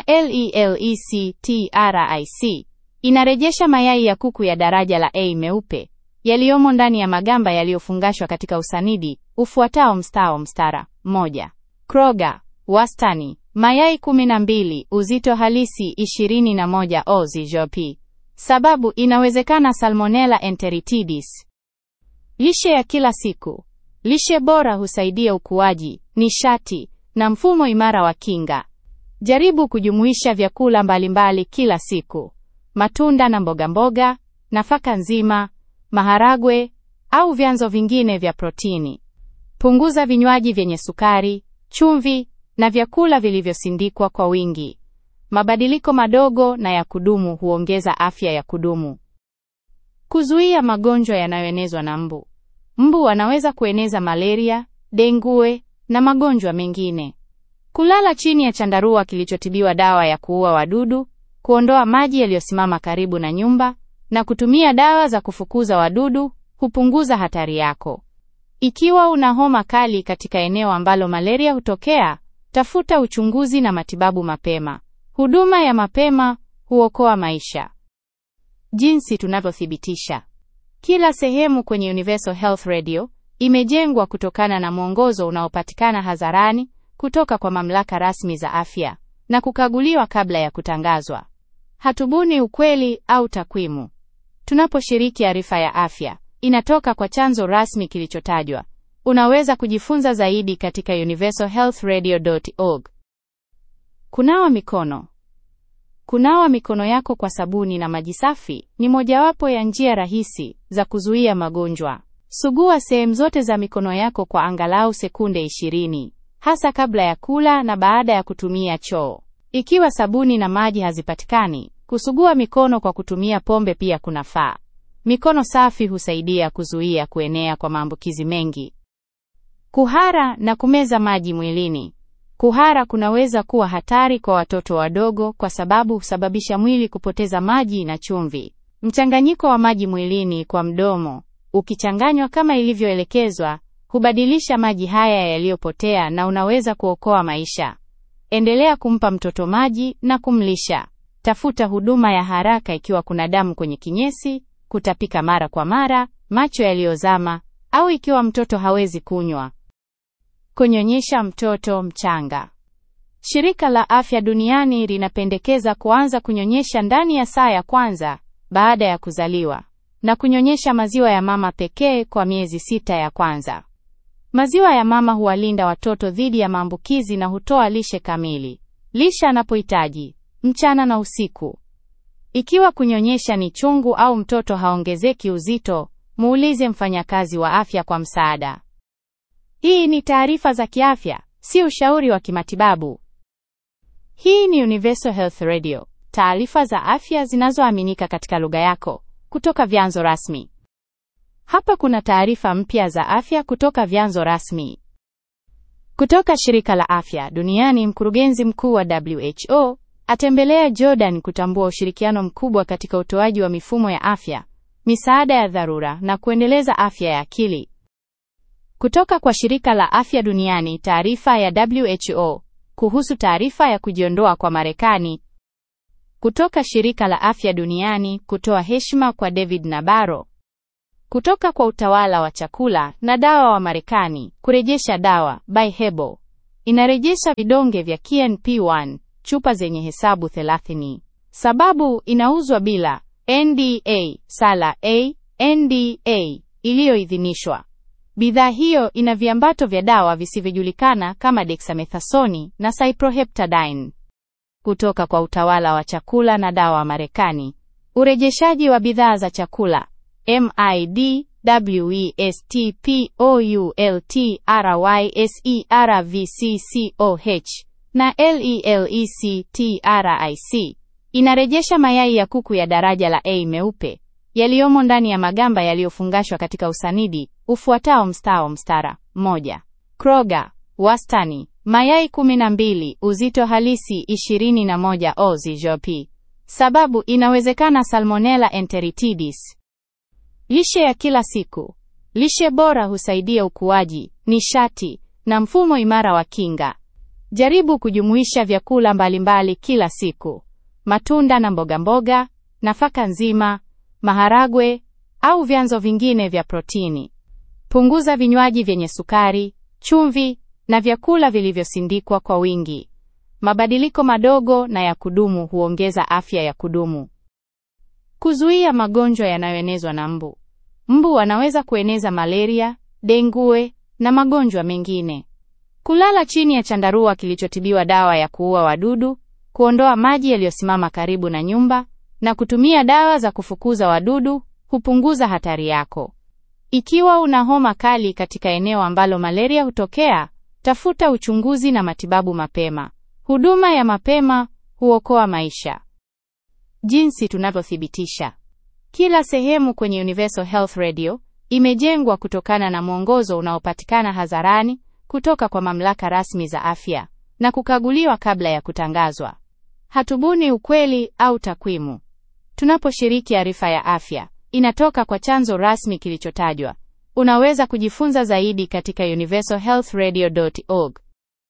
[SPEAKER 1] LELECTRIC inarejesha mayai ya kuku ya daraja la A meupe yaliyomo ndani ya magamba yaliyofungashwa katika usanidi ufuatao mstao mstara moja. Kroger, wastani mayai kumi na mbili, uzito halisi ishirini na moja oz jopi. Sababu inawezekana Salmonella enteritidis. Lishe ya kila siku. Lishe bora husaidia ukuaji, nishati na mfumo imara wa kinga. Jaribu kujumuisha vyakula mbalimbali kila siku: matunda na mboga mboga, nafaka nzima, maharagwe au vyanzo vingine vya protini. Punguza vinywaji vyenye sukari, chumvi na vyakula vilivyosindikwa kwa wingi. Mabadiliko madogo na ya kudumu huongeza afya ya kudumu. Kuzuia magonjwa yanayoenezwa na mbu. Mbu wanaweza kueneza malaria, dengue na magonjwa mengine. Kulala chini ya chandarua kilichotibiwa dawa ya kuua wadudu, kuondoa maji yaliyosimama karibu na nyumba na kutumia dawa za kufukuza wadudu hupunguza hatari yako. Ikiwa una homa kali katika eneo ambalo malaria hutokea, tafuta uchunguzi na matibabu mapema. Huduma ya mapema huokoa maisha. Jinsi tunavyothibitisha. Kila sehemu kwenye Universal Health Radio imejengwa kutokana na mwongozo unaopatikana hadharani kutoka kwa mamlaka rasmi za afya na kukaguliwa kabla ya kutangazwa. Hatubuni ukweli au takwimu. Tunaposhiriki arifa ya afya, inatoka kwa chanzo rasmi kilichotajwa. Unaweza kujifunza zaidi katika universal health radio dot org. Kunawa mikono. Kunawa mikono yako kwa sabuni na maji safi ni mojawapo ya njia rahisi za kuzuia magonjwa. Sugua sehemu zote za mikono yako kwa angalau sekunde ishirini, hasa kabla ya kula na baada ya kutumia choo. Ikiwa sabuni na maji hazipatikani, kusugua mikono kwa kutumia pombe pia kunafaa. Mikono safi husaidia kuzuia kuenea kwa maambukizi mengi. Kuhara na kumeza maji mwilini. Kuhara kunaweza kuwa hatari kwa watoto wadogo kwa sababu husababisha mwili kupoteza maji na chumvi. Mchanganyiko wa maji mwilini kwa mdomo, ukichanganywa kama ilivyoelekezwa, hubadilisha maji haya yaliyopotea na unaweza kuokoa maisha. Endelea kumpa mtoto maji na kumlisha. Tafuta huduma ya haraka ikiwa kuna damu kwenye kinyesi, kutapika mara kwa mara, macho yaliyozama au ikiwa mtoto hawezi kunywa. Kunyonyesha mtoto mchanga. Shirika la Afya Duniani linapendekeza kuanza kunyonyesha ndani ya saa ya kwanza baada ya kuzaliwa na kunyonyesha maziwa ya mama pekee kwa miezi sita ya kwanza. Maziwa ya mama huwalinda watoto dhidi ya maambukizi na hutoa lishe kamili. Lisha anapohitaji mchana na usiku. Ikiwa kunyonyesha ni chungu au mtoto haongezeki uzito, muulize mfanyakazi wa afya kwa msaada. Hii ni taarifa za kiafya, si ushauri wa kimatibabu. Hii ni Universal Health Radio, taarifa za afya zinazoaminika katika lugha yako kutoka vyanzo rasmi. Hapa kuna taarifa mpya za afya kutoka vyanzo rasmi. Kutoka shirika la afya duniani, mkurugenzi mkuu wa W H O atembelea Jordan kutambua ushirikiano mkubwa katika utoaji wa mifumo ya afya, misaada ya dharura na kuendeleza afya ya akili. Kutoka kwa shirika la afya duniani, taarifa ya W H O kuhusu taarifa ya kujiondoa kwa Marekani. Kutoka Shirika la Afya Duniani kutoa heshima kwa David Nabarro. Kutoka kwa Utawala wa Chakula na Dawa wa Marekani, kurejesha dawa by Hebo. Inarejesha vidonge vya K N P one, chupa zenye hesabu thelathini. Sababu inauzwa bila N D A, sala A, N D A, iliyoidhinishwa. Bidhaa hiyo ina viambato vya dawa visivyojulikana kama dexamethasoni na cyproheptadine. Kutoka kwa Utawala wa Chakula na Dawa wa Marekani, urejeshaji wa bidhaa za chakula MIDWESTPOULTRYSERVCCOH na LELECTRIC inarejesha mayai ya kuku ya daraja la A meupe yaliyomo ndani ya magamba yaliyofungashwa katika usanidi ufuatao mstao mstara moja. Kroger, wastani mayai kumi na mbili, uzito halisi ishirini na moja oz jopi. Sababu inawezekana Salmonella enteritidis. Lishe ya kila siku. Lishe bora husaidia ukuaji, nishati na mfumo imara wa kinga. Jaribu kujumuisha vyakula mbalimbali kila siku: matunda na mboga mboga, nafaka nzima, maharagwe au vyanzo vingine vya protini. Punguza vinywaji vyenye sukari, chumvi na vyakula vilivyosindikwa kwa wingi. Mabadiliko madogo na ya kudumu huongeza afya ya kudumu. Kuzuia magonjwa yanayoenezwa na mbu. Mbu wanaweza kueneza malaria, dengue na magonjwa mengine. Kulala chini ya chandarua kilichotibiwa dawa ya kuua wadudu, kuondoa maji yaliyosimama karibu na nyumba na kutumia dawa za kufukuza wadudu hupunguza hatari yako. Ikiwa una homa kali katika eneo ambalo malaria hutokea, tafuta uchunguzi na matibabu mapema. Huduma ya mapema huokoa maisha. Jinsi tunavyothibitisha. Kila sehemu kwenye Universal Health Radio imejengwa kutokana na mwongozo unaopatikana hadharani kutoka kwa mamlaka rasmi za afya na kukaguliwa kabla ya kutangazwa. Hatubuni ukweli au takwimu. Tunaposhiriki arifa ya afya, inatoka kwa chanzo rasmi kilichotajwa. Unaweza kujifunza zaidi katika universal health radio dot org.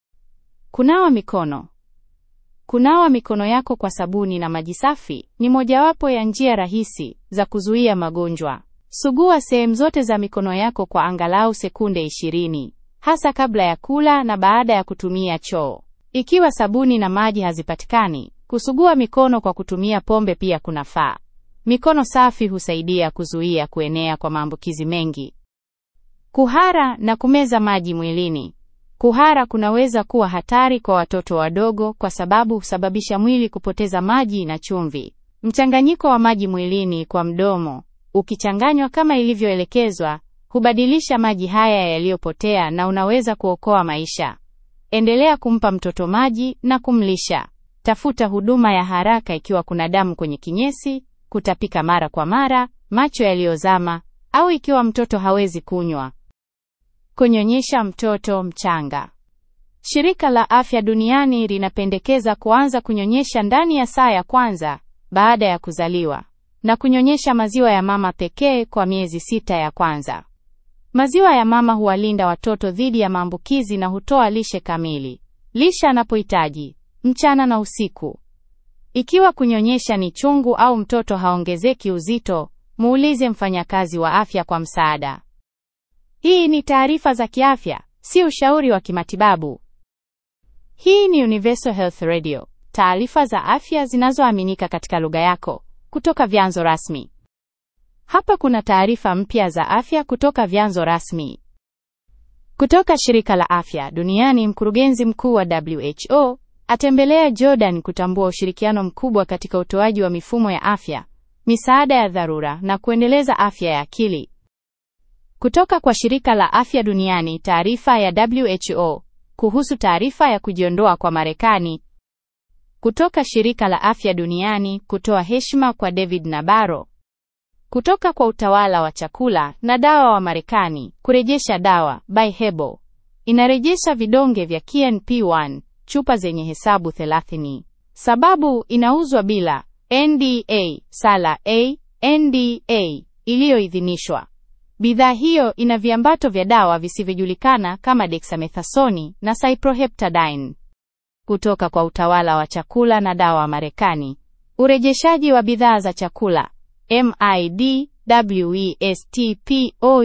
[SPEAKER 1] Kunawa mikono. Kunawa mikono yako kwa sabuni na maji safi ni mojawapo ya njia rahisi za kuzuia magonjwa. Sugua sehemu zote za mikono yako kwa angalau sekunde ishirini, hasa kabla ya kula na baada ya kutumia choo. Ikiwa sabuni na maji hazipatikani, kusugua mikono kwa kutumia pombe pia kunafaa. Mikono safi husaidia kuzuia kuenea kwa maambukizi mengi. Kuhara na kumeza maji mwilini. Kuhara kunaweza kuwa hatari kwa watoto wadogo kwa sababu husababisha mwili kupoteza maji na chumvi. Mchanganyiko wa maji mwilini kwa mdomo, ukichanganywa kama ilivyoelekezwa, hubadilisha maji haya yaliyopotea na unaweza kuokoa maisha. Endelea kumpa mtoto maji na kumlisha. Tafuta huduma ya haraka ikiwa kuna damu kwenye kinyesi, kutapika mara kwa mara, macho yaliyozama au ikiwa mtoto hawezi kunywa. Kunyonyesha mtoto mchanga. Shirika la Afya Duniani linapendekeza kuanza kunyonyesha ndani ya saa ya kwanza baada ya kuzaliwa na kunyonyesha maziwa ya mama pekee kwa miezi sita ya kwanza. Maziwa ya mama huwalinda watoto dhidi ya maambukizi na hutoa lishe kamili. Lisha anapohitaji mchana na usiku. Ikiwa kunyonyesha ni chungu au mtoto haongezeki uzito, muulize mfanyakazi wa afya kwa msaada. Hii ni taarifa za kiafya, si ushauri wa kimatibabu. Hii ni Universal Health Radio, taarifa za afya zinazoaminika katika lugha yako kutoka vyanzo rasmi. Hapa kuna taarifa mpya za afya kutoka vyanzo rasmi. Kutoka Shirika la Afya Duniani, mkurugenzi mkuu wa W H O atembelea Jordan kutambua ushirikiano mkubwa katika utoaji wa mifumo ya afya, misaada ya dharura na kuendeleza afya ya akili. Kutoka kwa Shirika la Afya Duniani, taarifa ya W H O kuhusu taarifa ya kujiondoa kwa Marekani. Kutoka Shirika la Afya Duniani kutoa heshima kwa David Nabarro. Kutoka kwa Utawala wa Chakula na Dawa wa Marekani, kurejesha dawa by Hebo. Inarejesha vidonge vya K N P one, chupa zenye hesabu thelathini. Sababu inauzwa bila N D A, sala A, N D A, iliyoidhinishwa. Bidhaa hiyo ina viambato vya dawa visivyojulikana kama dexamethasoni na cyproheptadine. Kutoka kwa Utawala wa Chakula na Dawa wa Marekani, Urejeshaji wa bidhaa za chakula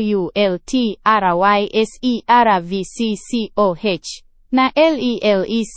[SPEAKER 1] MIDWESTPOULTRYSERVCCOH na LELEC